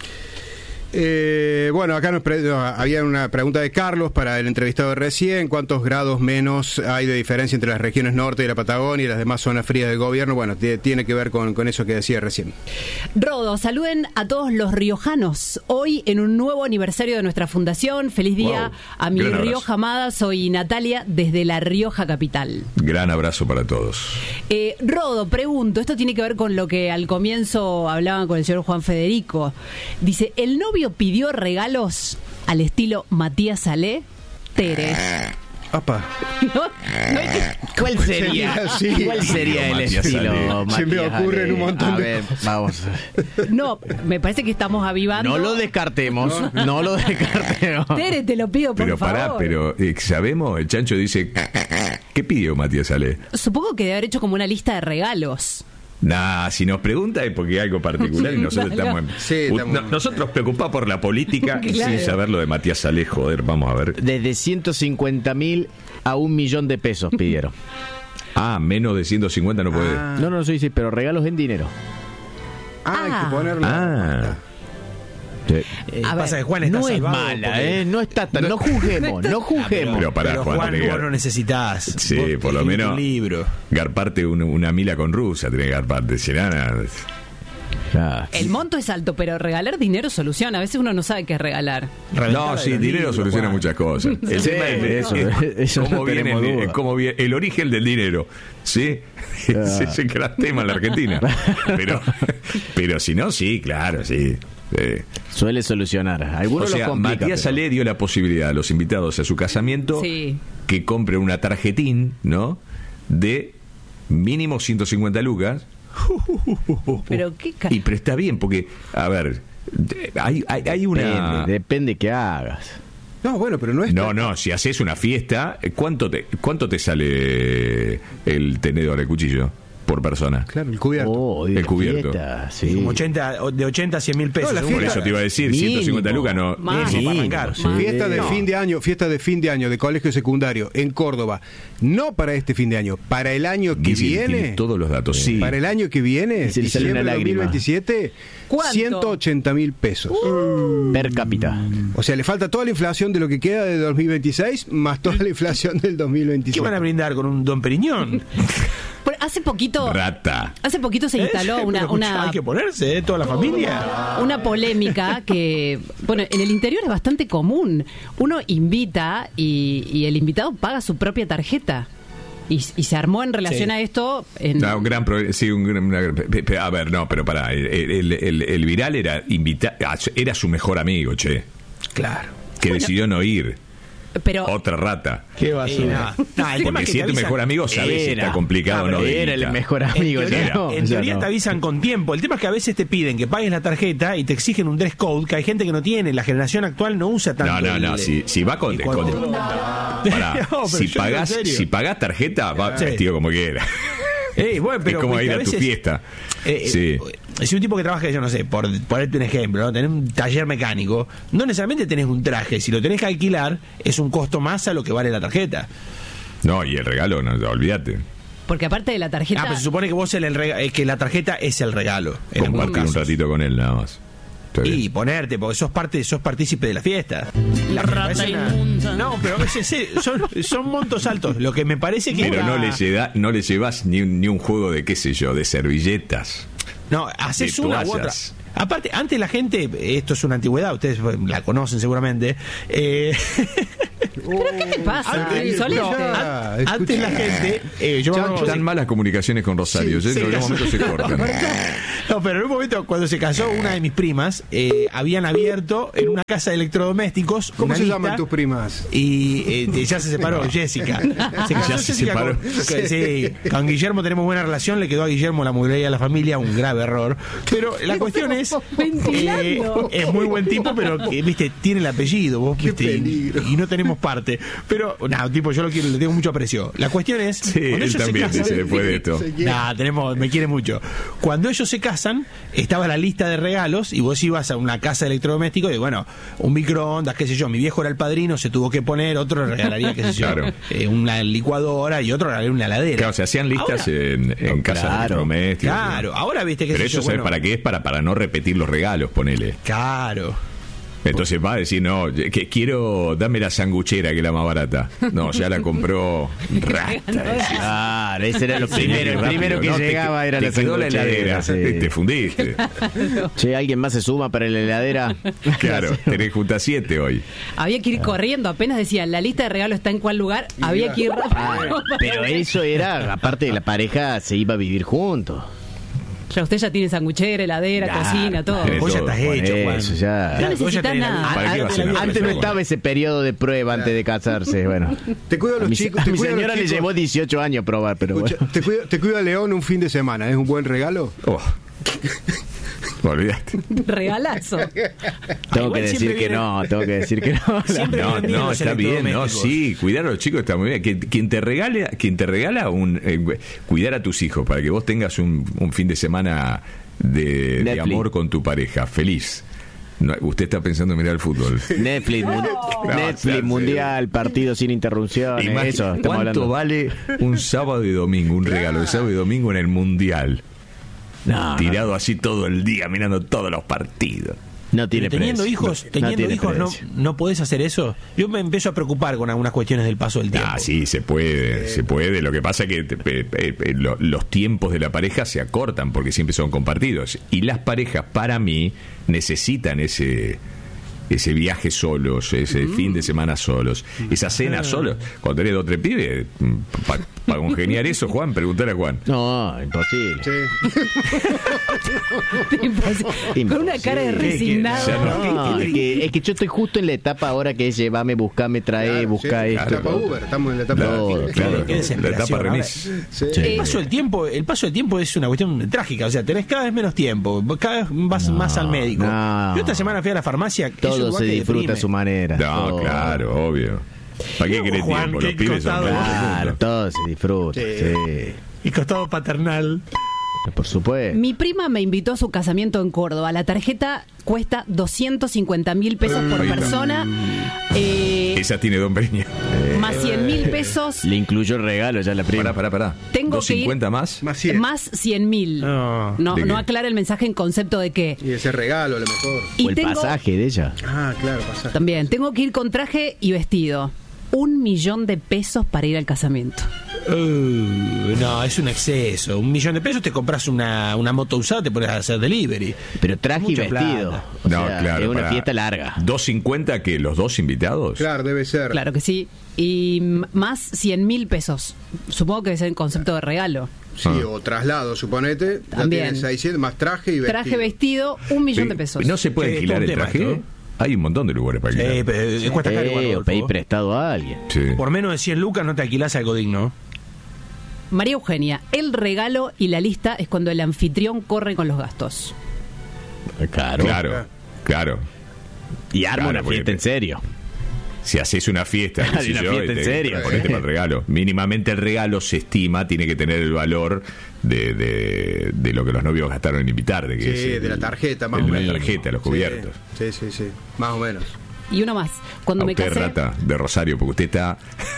Eh, bueno, acá nos pre- no, había una pregunta de Carlos para el entrevistado de recién. ¿Cuántos grados menos hay de diferencia entre las regiones norte de la Patagonia y las demás zonas frías del gobierno? Bueno, t- tiene que ver con, con eso que decía recién. Rodo, saluden a todos los riojanos. Hoy en un nuevo aniversario de nuestra fundación. Feliz día Wow. a mi Gran Rioja amada. Soy Natalia desde La Rioja capital. Gran abrazo para todos. Eh, Rodo, pregunto, esto tiene que ver con lo que al comienzo hablaban con el señor Juan Federico. Dice, ¿el novio pidió regalos al estilo Matías Salé? Tere. Apa. No, no hay que- ¿Cuál sería? Sí. ¿Cuál sería el Matías estilo? Ale. Se me Matías ocurren Ale? un montón A de ver, vamos. No, me parece que estamos avivando. No lo descartemos, no lo descartemos. Tere, te lo pido, por Pero favor. pará, pero eh, sabemos, el chancho dice, ¿qué pidió Matías Ale? Supongo que debe haber hecho como una lista de regalos. Nah, si nos pregunta es porque hay algo particular y nosotros Claro. estamos, en- Sí, estamos- No, nosotros preocupados por la política y Claro. sin saber lo de Matías Salé, joder, vamos a ver. Desde ciento cincuenta mil a un millón de pesos pidieron. Ah, menos de ciento cincuenta no puede. Ah. No, no, sí, sí, pero regalos en dinero. Ah, hay Ah. que ponerlo. Ah. Sí. Eh, A pasa ver, que Juan está no es salvado mala, porque- ¿eh? No está tan, no juzguemos, no juzguemos. Pero pará, Pero Juan, Juan, tenés vos que- no necesitas. Sí, Vos por lo escribís menos un libro. garparte un- una mila con rusa, tenés que garparte. Si nada, Ah, el monto es alto, pero regalar dinero soluciona. A veces uno no sabe qué es regalar. no, sí, dinero soluciona muchas cosas. El Sí, tema es, eso, es eso cómo, no viene tenemos el, duda. cómo viene el origen del dinero, ¿sí? Ese es el gran tema en la Argentina. Pero, pero si no, sí, claro, sí. Eh, Suele solucionar. o Algunos sea, lo complican. Matías pero- Salé dio la posibilidad a los invitados a su casamiento Sí. que compren una tarjetín, ¿no? De mínimo ciento cincuenta lucas. Pero qué ca- Y pero está bien, porque, a ver, de- hay, hay, hay una... Depende, depende qué hagas. No, bueno, pero no es. No, no, si haces una fiesta, ¿cuánto te, cuánto te sale el tenedor, el cuchillo, por persona? Claro, el cubierto. Oh, El de cubierto. fiesta, sí. Como ochenta, de ochenta a cien mil pesos. No, la seguro. Por eso te iba a decir, Mínimo. ciento cincuenta lucas no... Más. Mínimo para Mínimo, arrancar. sí. Fiesta de No. fin de año, fiesta de fin de año de colegio secundario en Córdoba. No para este fin de año, para el año que Guisi viene. tiene todos los datos, sí. Para el año que viene, Y se le sale diciembre una de lágrima. dos mil veintisiete, ¿Cuánto? ciento ochenta mil pesos. Per cápita. O sea, le falta toda la inflación de lo que queda de dos mil veintiséis más toda la inflación del dos mil ¿Qué veintisiete. van a brindar con un Don Periñón? Por- hace poquito, Rata. hace poquito se instaló Eh, una, pero, una, Hay que ponerse, ¿eh? Toda la familia. una polémica que, bueno, en el interior es bastante común. Uno invita y, y el invitado paga su propia tarjeta. Y, y se armó en relación Sí. a esto. En, No, un gran pro- sí, un gran- una- pe- pe- a ver, no, pero pará, el, el- el- el viral era invita, era su mejor amigo, che, Claro. que decidió no ir. pero Otra rata. Qué basura. No, el tema Porque es que si te es tu avisan- mejor amigo, sabes si Era. está complicado o no. de Era el guita. mejor amigo. En ya teoría, no, en ya teoría no. te avisan con tiempo. El tema es que a veces te piden que pagues la tarjeta y te exigen un dress code que hay gente que no tiene. La generación actual no usa tanto. No, no, no, el- si, si va con... y cuando- con- pará, No, pero si, yo digo en pagás, serio. si pagás tarjeta, va Sí. vestido como quiera. Eh, bueno, pero es como porque ir a, a tu veces- fiesta. Eh, sí. eh, si un tipo que trabaja, yo no sé, por ponerte un ejemplo, ¿no? Tenés un taller mecánico, no necesariamente tenés un traje. Si lo tenés que alquilar, es un costo más a lo que vale la tarjeta. No, y el regalo, no, olvídate. porque aparte de la tarjeta. Ah, pero se supone que vos el, el rega- eh, que la tarjeta es el regalo. En algunos Compartir un casos. ratito con él, nada más. Está bien. Y ponerte, porque sos parte, sos partícipe de la fiesta. La Rata inmunda. No, pero a veces sí, son, son montos altos. Lo que me parece que. Pero no le, lleva- no le llevas ni un, ni un juego de, qué sé yo, de servilletas. No, haces de una u otra. toallas. Aparte, antes la gente, esto es una antigüedad, ustedes la conocen seguramente. Eh, ¿Qué te pasa? Antes, Insolente. no, antes la gente. Eh, yo Chancho, tan malas comunicaciones con Rosario, Sí, ¿eh? se en algún casó. momento se cortan. No, pero en un momento, cuando se casó una de mis primas, eh, habían abierto en una casa de electrodomésticos. ¿Cómo una se lista, llaman tus primas? Y eh, ya se separó, Jessica. Se casó Ya se Jessica separó. Con, con- sí, con Guillermo tenemos buena relación, le quedó a Guillermo la mueblería de la familia, un grave error. Pero la cuestión es. eh, es muy buen tipo, pero que, viste, tiene el apellido, vos, viste, y, y no tenemos parte. Pero, no, tipo, yo lo quiero, le tengo mucho aprecio. La cuestión es. Sí, cuando él ellos se también casan- dice después de esto. Nah, tenemos, me quiere mucho. Cuando ellos se casan, estaba la lista de regalos y vos ibas a una casa de electrodomésticos y bueno, un microondas, qué sé yo, mi viejo era el padrino, se tuvo que poner, otro le regalaría, qué sé yo, Claro. eh, una licuadora y otro regalaría una heladera. Claro, se hacían listas Ahora- en, en casas claro, electrodomésticas. claro. Ahora, viste, qué Pero sé eso, yo, ¿sabes bueno. para qué es? Para, para no repetir los regalos, ponele. Claro. Entonces va a decir, no, que quiero, dame la sanguchera, que es la más barata. No, ya la compró Rasta. decís. Claro, ese era lo Sí, primero. El rápido, primero que no, te- llegaba era te la quedó la sanguchera, heladera, sí. te fundiste. Che, ¿alguien más se suma para la heladera? Claro, tenés junta siete hoy. Había que ir corriendo, apenas decían, la lista de regalos está en cuál lugar, había que ir Ah, rápido. pero eso era, aparte de la pareja, se iba a vivir juntos. Ya usted ya tiene sanguchera, heladera, Claro, cocina, todo. tenés Vos ya todo, estás Juan, hecho, Juan. Eso ya. No Claro, vos ya necesitas tenés la- nada. ¿Para qué va a ser Antes, una antes no presión? estaba ese periodo de prueba antes de casarse. Bueno, Te cuido a a los mi, chicos. a te mi cuido a los señora le chicos. llevó dieciocho años probar, pero Escucha, bueno. te, cuido, te cuido a León un fin de semana. ¿Es un buen regalo? Oh. Olvídate. Regalazo. Tengo igual que decir siempre que viene- no, tengo que decir que no. Siempre No, vienen bien no, los está bien, no, electrodomésticos. sí, cuidar a los chicos está muy bien. Que- Quien te regale, quien te regala un eh, cuidar a tus hijos para que vos tengas un, un fin de semana de, de Netflix. amor con tu pareja, feliz. No, usted está pensando en mirar el fútbol. Netflix, mun- Netflix serio. mundial, partido sin interrupciones, Imagi- eso estamos ¿Cuánto hablando. vale un sábado y domingo, un regalo de sábado y domingo en el mundial? No, Tirado así todo el día, mirando todos los partidos. no tiene Pero teniendo precio. hijos, No teniendo tiene hijos no, precio. no podés hacer eso. Yo me empiezo a preocupar con algunas cuestiones del paso del tiempo. Ah, sí, se puede, se puede. Lo que pasa es que eh, eh, eh, lo- los tiempos de la pareja se acortan porque siempre son compartidos. Y las parejas, para mí, necesitan ese ese viaje solos, ese Mm. fin de semana solos, esa cena Ah. solos. Cuando tenés dos o tres pibes, para congeniar eso, Juan, preguntale a Juan. No, imposible. Imposible. Con una cara de resignado. Ya no- No, es que, es que yo estoy justo en la etapa ahora que es llevame, buscame, trae, Claro, busca sí, esto. la etapa Uber, estamos en la etapa Claro, Uber. claro, Qué la desesperación. etapa Ahora, remis. Sí. El paso del tiempo, el paso del tiempo es una cuestión trágica, o sea, tenés cada vez menos tiempo, cada vez vas No, más al médico. no. Yo esta semana fui a la farmacia, es un Todo lugar se que disfruta deprime. a su manera. No, Todo. claro, obvio. ¿Para qué No, querés Juan, tiempo? qué Los pibes son costado. todos Claro, juntos. todo se disfruta. Sí. Sí. Y costado paternal. Por supuesto. Mi prima me invitó a su casamiento en Córdoba. La tarjeta cuesta doscientos cincuenta mil pesos por Ahí está. persona. Eh, Esa tiene Don Peña. más cien mil pesos. Le incluyó el regalo ya la prima. Pará, pará, pará. Tengo ¿dos que ir- cincuenta más? Más cien. Más cien mil. No. No, ¿De no qué? aclara el mensaje en concepto de qué. Y ese regalo, a lo mejor. Y o el tengo, pasaje de ella. Ah, claro, pasa. también, tengo que ir con traje y vestido. Un millón de pesos para ir al casamiento. Uh, no, es un exceso. Un millón de pesos te compras una, una moto usada, te pones a hacer delivery. Pero traje y Mucha vestido. plata. O No, sea, claro. es una pará. fiesta larga. ¿dos cincuenta que los dos invitados? Claro, debe ser. Claro que sí. Y m- más cien mil pesos. Supongo que es el concepto de regalo. Sí, Ah. o traslado, suponete. Ya También. tienes seiscientos, más traje y vestido. Traje, vestido, un millón de Sí, pesos. ¿No se puede Sí, alquilar todo un el tema traje? esto. Hay un montón de lugares para alquilar. Eh, pero, eh, cuesta caro, Eh, o Rodolfo. pedir prestado a alguien. Sí. Por menos de cien lucas no te alquilás algo digno. María Eugenia, el regalo y la lista es cuando el anfitrión corre con los gastos. Claro. Claro, claro. Y arma Claro, una porque fiesta en serio. Si haces una fiesta, qué Hay sé una yo, fiesta en te- serio. ponete para el regalo. Mínimamente el regalo se estima, tiene que tener el valor de, de, de lo que los novios gastaron en invitar. De, que Sí, es el- de la tarjeta, más el o de menos. la tarjeta, los Sí, cubiertos. Sí, sí, sí. Más o menos. Y uno más. Cuando A me usted, casé, Rata, de Rosario, porque usted está...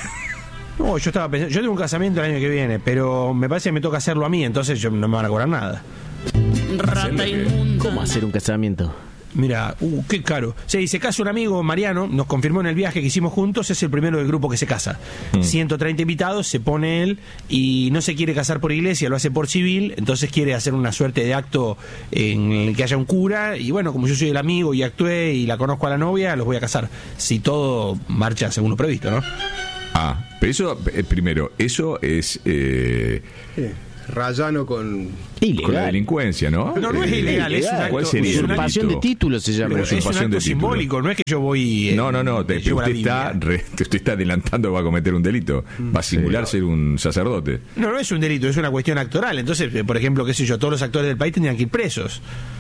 No, yo estaba pensando, yo tengo un casamiento el año que viene, pero me parece que me toca hacerlo a mí, entonces yo, no me van a cobrar nada. ¿Cómo hacer un casamiento? Mira, uh, qué caro. Sí, se casa un amigo, Mariano, nos confirmó en el viaje que hicimos juntos, es el primero del grupo que se casa. Mm. ciento treinta invitados, se pone él y no se quiere casar por iglesia, lo hace por civil, entonces quiere hacer una suerte de acto en el que haya un cura y bueno, como yo soy el amigo y actué y la conozco a la novia, los voy a casar. Si todo marcha según lo previsto, ¿no? Ah, pero eso, eh, primero, eso es... Eh, sí. Rayano con... Ilegal. Con la delincuencia, ¿no? No, no es ilegal, es un acto, usurpación de títulos se llama. Es un acto simbólico, no es que yo voy... Eh, no, no, no, te, usted, está, re, usted está adelantando que va a cometer un delito, va a simular ser un sacerdote. No, no es un delito, es una cuestión actoral. Entonces, por ejemplo, qué sé yo, todos los actores del país tendrían que ir presos.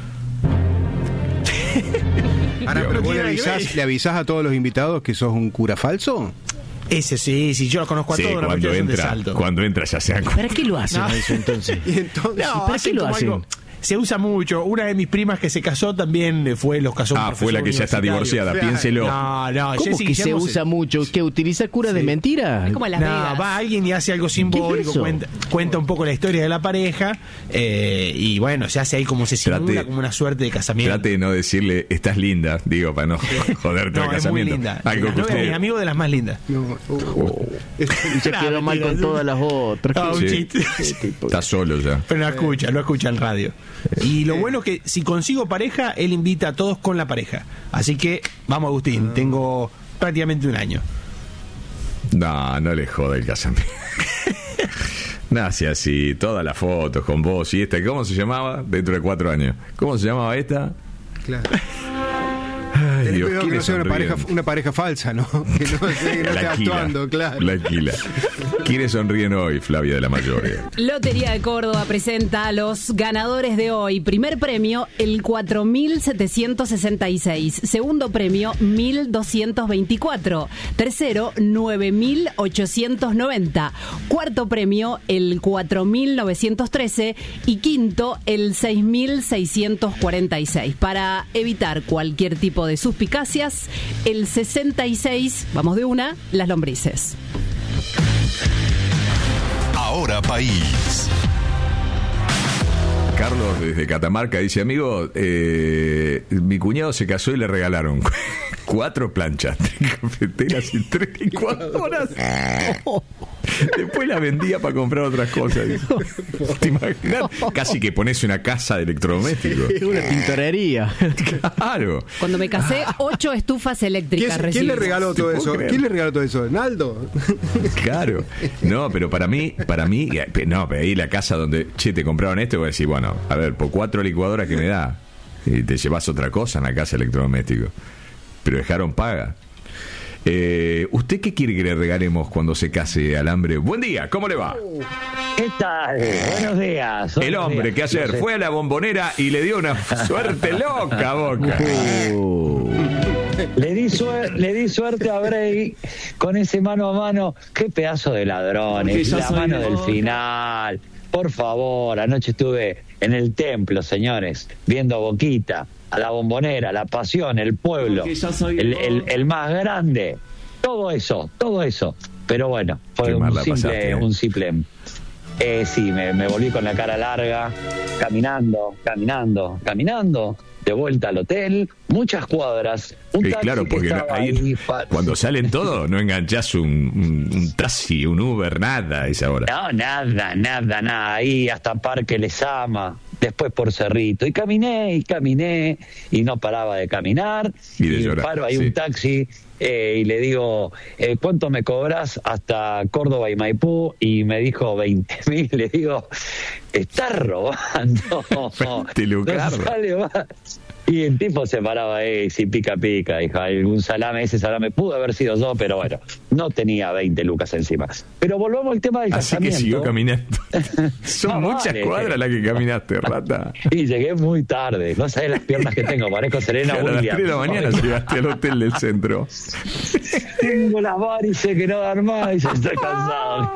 Ahora, pero vos le avisás, le avisás a todos los invitados que sos un cura falso. Ese sí, sí, yo lo conozco a sí, todos. Cuando entra, cuando entra ya se dan cuenta. ¿Para qué lo hacen no. eso entonces? ¿Y entonces no, ¿para qué lo hacen? Algo, se usa mucho. Una de mis primas que se casó también fue los casó. Ah, fue la que ya está divorciada, claro. Piénselo. No, no, ¿cómo Jessy que se usa se... mucho? ¿Que utiliza cura sí. de mentira? Es como Las no, Vegas. Va alguien y hace algo simbólico, es cuenta, cuenta un poco la historia de la pareja eh, y bueno, se hace ahí como se simula trate, como una suerte de casamiento. Trate de no decirle, estás linda, digo, para no joderte no, el casamiento. Es muy linda. Algo que usted... Mi amigo de las más lindas. No, oh. Y se quedó mal con todas las otras. No, un chiste. Está solo ya. Pero no escucha, no escucha en radio. Y lo bueno es que si consigo pareja, él invita a todos con la pareja. Así que, vamos Agustín, tengo prácticamente un año. No, no le joda el casamiento. Nace así, todas las fotos con vos y esta. ¿Cómo se llamaba? Dentro de cuatro años. ¿Cómo se llamaba esta? Claro. Ay, Dios, que no sea una pareja, una pareja falsa, ¿no? Que no, que no esté actuando, claro. Tranquila. ¿Quiénes sonríen hoy, Flavia de la Mayoría? Lotería de Córdoba presenta a los ganadores de hoy. Primer premio, el cuatro mil setecientos sesenta y seis. Segundo premio, mil doscientos veinticuatro. Tercero, nueve mil ochocientos noventa. Cuarto premio, el cuatro mil novecientos trece. Y quinto, el seis mil seiscientos cuarenta y seis. Para evitar cualquier tipo de suspicacias, el sesenta y seis, vamos de una, las lombrices. Ahora País. Carlos desde Catamarca dice, amigo, eh, mi cuñado se casó y le regalaron cuatro planchas, tres cafeteras y tres licuadoras. Después la vendía para comprar otras cosas. ¿Te imaginas? Casi que pones una casa de electrodomésticos. Es una tintorería. Claro. Cuando me casé, ocho estufas eléctricas ¿Quién, ¿Quién le regaló todo eso? Creer? ¿Quién le regaló todo eso? ¿Naldo? Claro. No, pero para mí, para mí, no, pero ahí la casa donde, che, te compraron esto, voy a decir, bueno, a ver, por cuatro licuadoras que me da, y te llevas otra cosa en la casa electrodoméstico. Pero dejaron paga. Eh, ¿Usted qué quiere que le regalemos cuando se case Alambre? Buen día, ¿cómo le va? ¿Qué tal? Buenos días. Buenos El hombre días. que ayer fue a la Bombonera y le dio una suerte loca, Boca. Uh. Le di, suer- le di suerte a Bray con ese mano a mano. Qué pedazo de ladrones. La mano del final. Por favor, anoche estuve en el templo, señores, viendo a Boquita, a la Bombonera, la pasión, el pueblo, el, el, el más grande. Todo eso, todo eso. Pero bueno, fue un simple, pasaste, ¿eh? un simple... Eh, sí, me, me volví con la cara larga, caminando, caminando, caminando, de vuelta al hotel, muchas cuadras. Un y claro, porque ahí, ahí cuando salen todos, no enganchás un, un, un taxi, un Uber, nada a esa hora. No, nada, nada, nada. Ahí hasta Parque Lezama, después por Cerrito. Y caminé, y caminé, y no paraba de caminar. Y de y llorar, paro ahí sí. un taxi. Eh, y le digo, eh, ¿cuánto me cobras hasta Córdoba y Maipú? Y me dijo veinte mil. Le digo, estás robando. Te no sale más. Y el tipo se paraba ahí, sin pica pica, dijo, algún salame, ese salame pudo haber sido yo, pero bueno, no tenía veinte lucas encima. Pero volvamos al tema del Así casamiento. Así que siguió caminando. Son no, muchas vale. cuadras las que caminaste, rata. Y llegué muy tarde, no sabés las piernas que tengo, parezco Serena Claro, Williams. a las tres de la mañana llegaste al hotel del centro. Tengo las varices que no dan más y ya estoy cansado.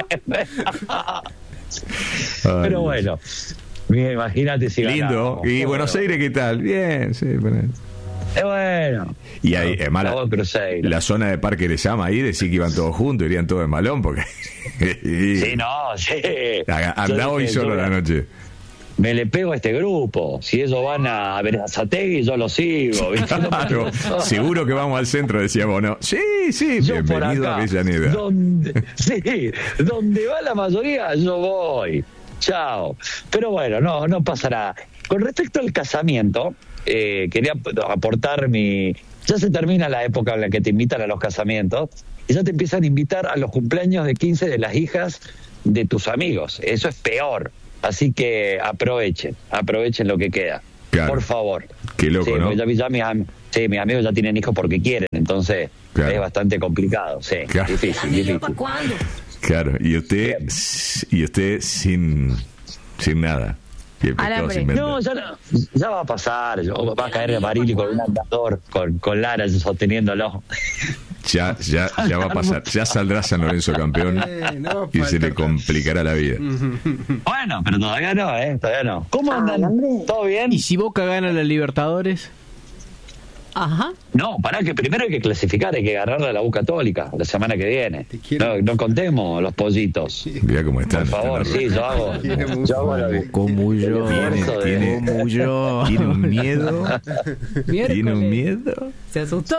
Pero bueno, imagínate si lindo. ¿Y Buenos Aires qué tal? Bien, sí. Bueno. Eh, bueno. Y ahí, no, además, la, la zona de Parque Lezama ahí, decía que iban todos juntos, irían todos en malón, porque... sí, no, sí. Andá hoy solo la noche. me le pego a este grupo. Si ellos van a Berazategui, yo lo sigo. ¿Viste? Claro, seguro que vamos al centro, decíamos, ¿no? Sí, sí, yo bienvenido por acá, a Avellaneda. Donde, sí, donde va la mayoría, yo voy. Chao. Pero bueno, no, no pasa nada. Con respecto al casamiento, eh, quería aportar mi... Ya se termina la época en la que te invitan a los casamientos y ya te empiezan a invitar a los cumpleaños de quince de las hijas de tus amigos. Eso es peor. Así que aprovechen, aprovechen lo que queda. Claro. Por favor. Qué loco, sí, ¿no? Ya, ya mis, am- sí, mis amigos ya tienen hijos porque quieren, entonces claro. es bastante complicado. Sí, claro. difícil, difícil. Claro, y usted, y usted sin, sin nada. Y el pescado sin vender. No, ya, no, ya va a pasar. Yo, va a caer Barili con un andador, con, con Lara sosteniéndolo. Ya, ya, ya va a pasar. Ya saldrá San Lorenzo campeón no, y se le complicará la vida. Bueno, pero todavía no, ¿eh? Todavía no. ¿Cómo andan? ¿Todo bien? ¿Y si Boca gana la Libertadores? Ajá. No, pará, que primero hay que clasificar, hay que agarrar a la U Católica la semana que viene. No, no contemos los pollitos. Mira cómo están. Por favor, están sí, yo hago. Yo hago la, Como yo. Tiene, esfuerzo de- tiene, Como yo. tiene un miedo. Tiene un miedo. Se asustó.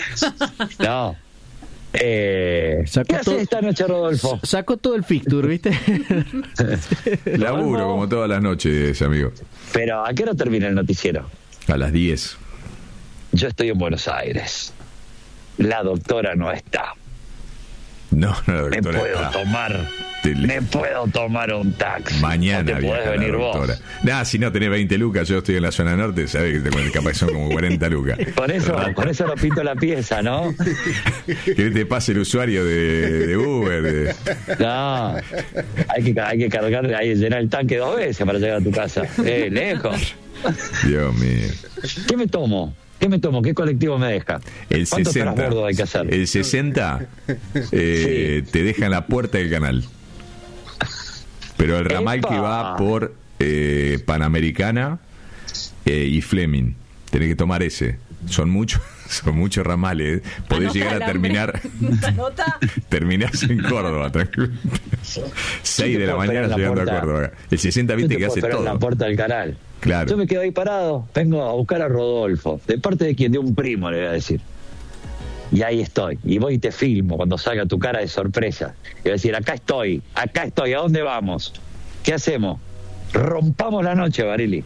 No. Eh, Sacó ¿Qué haces todo- esta noche, Rodolfo? Sacó todo el fixture, ¿viste? Laburo como todas las noches, amigo. Pero, ¿a qué hora termina el noticiero? A las diez. Yo estoy en Buenos Aires. La doctora no está. No, no, la Me doctora puedo está. tomar. Te- Me puedo tomar un taxi. Mañana ¿O te podés viaja la venir doctora. vos? Nah, si no tenés veinte lucas, yo estoy en la zona norte, sabés que te cuento, capaz son como cuarenta lucas. Con eso, con eso no pinto la pieza, ¿no? Que te pase el usuario de, de Uber. de- No. Hay que, hay que cargar, hay que llenar el tanque dos veces para llegar a tu casa. Eh, lejos. Dios mío. ¿Qué me tomo? ¿Qué me tomo? ¿Qué colectivo me deja? El ¿Cuántos sesenta. transbordos hay que hacer? El sesenta eh, te deja en la puerta del canal. Pero el ramal ¡Epa! que va por eh, Panamericana eh, y Fleming, tenés que tomar ese. Son muchos, son muchos ramales. ¿eh? Podés Anota llegar el a hambre. terminar. Anota. Terminás en Córdoba, tranquilo. seis de la puedo esperar mañana en la llegando a puerta? Córdoba. El sesenta, Yo viste te que puedo hace esperar en todo. la puerta del canal. Claro. Yo me quedo ahí parado, vengo a buscar a Rodolfo, de parte de quien, de un primo, le voy a decir. Y ahí estoy, y voy y te filmo cuando salga tu cara de sorpresa. Y voy a decir, acá estoy, acá estoy, ¿a dónde vamos? ¿Qué hacemos? Rompamos la noche, Barili.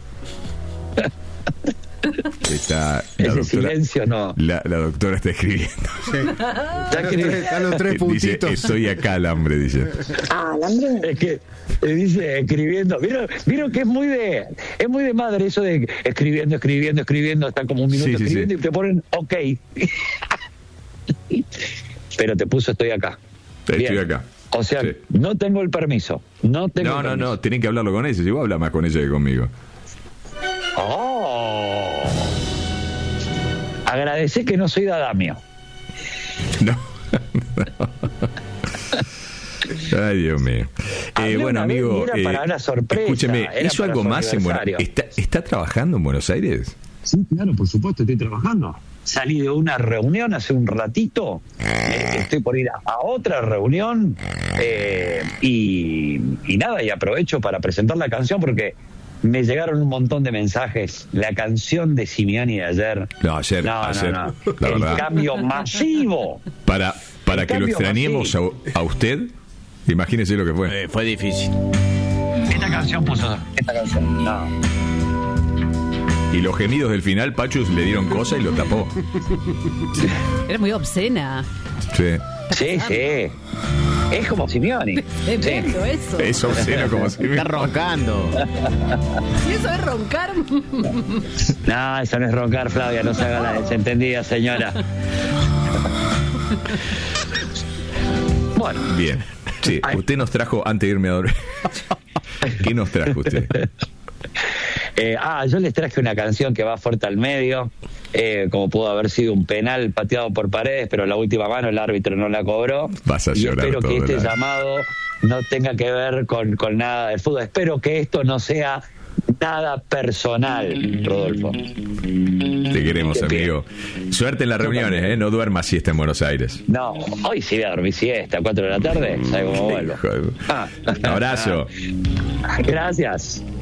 Está, la Ese doctora, silencio no. La, la doctora está escribiendo. Ya escribí. Están los tres Dice, puntitos. estoy acá al hambre, dice. Ah, el hambre. Es que eh, dice escribiendo. ¿Vieron, vieron que es muy de es muy de madre eso de escribiendo, escribiendo, escribiendo, hasta como un minuto Sí, sí, escribiendo sí. y te ponen ok. Pero te puso estoy acá. Estoy Bien. acá. O sea, Sí. no tengo el permiso. No tengo No, el no, permiso. no, tienen que hablarlo con ella. Si vos hablas más con ella que conmigo. Oh. Agradecé que no soy Dadamio. No. Ay, Dios mío. Hablé Eh, bueno, una vez amigo, y era eh, para una sorpresa, escúcheme, era ¿hizo para algo su más en Buenos aniversario. Aires? ¿Está, ¿Está trabajando en Buenos Aires? Sí, claro, por supuesto, estoy trabajando. Salí de una reunión hace un ratito, eh, estoy por ir a, a otra reunión eh, y, y nada, y aprovecho para presentar la canción porque me llegaron un montón de mensajes. La canción de Simiani de ayer. No, ayer, No, no, ayer, no. la El verdad. cambio masivo. Para, para El que lo cambio extrañemos a, a usted, imagínese lo que fue. Eh, fue difícil. Esta canción puso. Esta canción. No. Y los gemidos del final, Pachus le dieron cosa y lo tapó. Era muy obscena. Sí. Sí, sí. Es como Simeone. Tremendo eso. Es obsceno como si... Está roncando. Si eso es roncar. No, eso no es roncar, Flavia. No se haga la desentendida, señora. Bueno. Bien. Sí, usted nos trajo, antes de irme a dormir. ¿Qué nos trajo usted? Eh, ah, yo les traje una canción que va fuerte al medio, eh, como pudo haber sido un penal pateado por Paredes, pero la última mano el árbitro no la cobró. Vas a y llorar espero que todo este el año. llamado no tenga que ver con, con nada del fútbol. Espero que esto no sea nada personal, Rodolfo. Te queremos, Qué amigo. Suerte en las reuniones, ¿eh? No duermas siesta en Buenos Aires. No, hoy sí voy a dormir siesta a cuatro de la tarde, ¿sabes cómo vuelvo? Hijo de- Ah. Un abrazo. Gracias.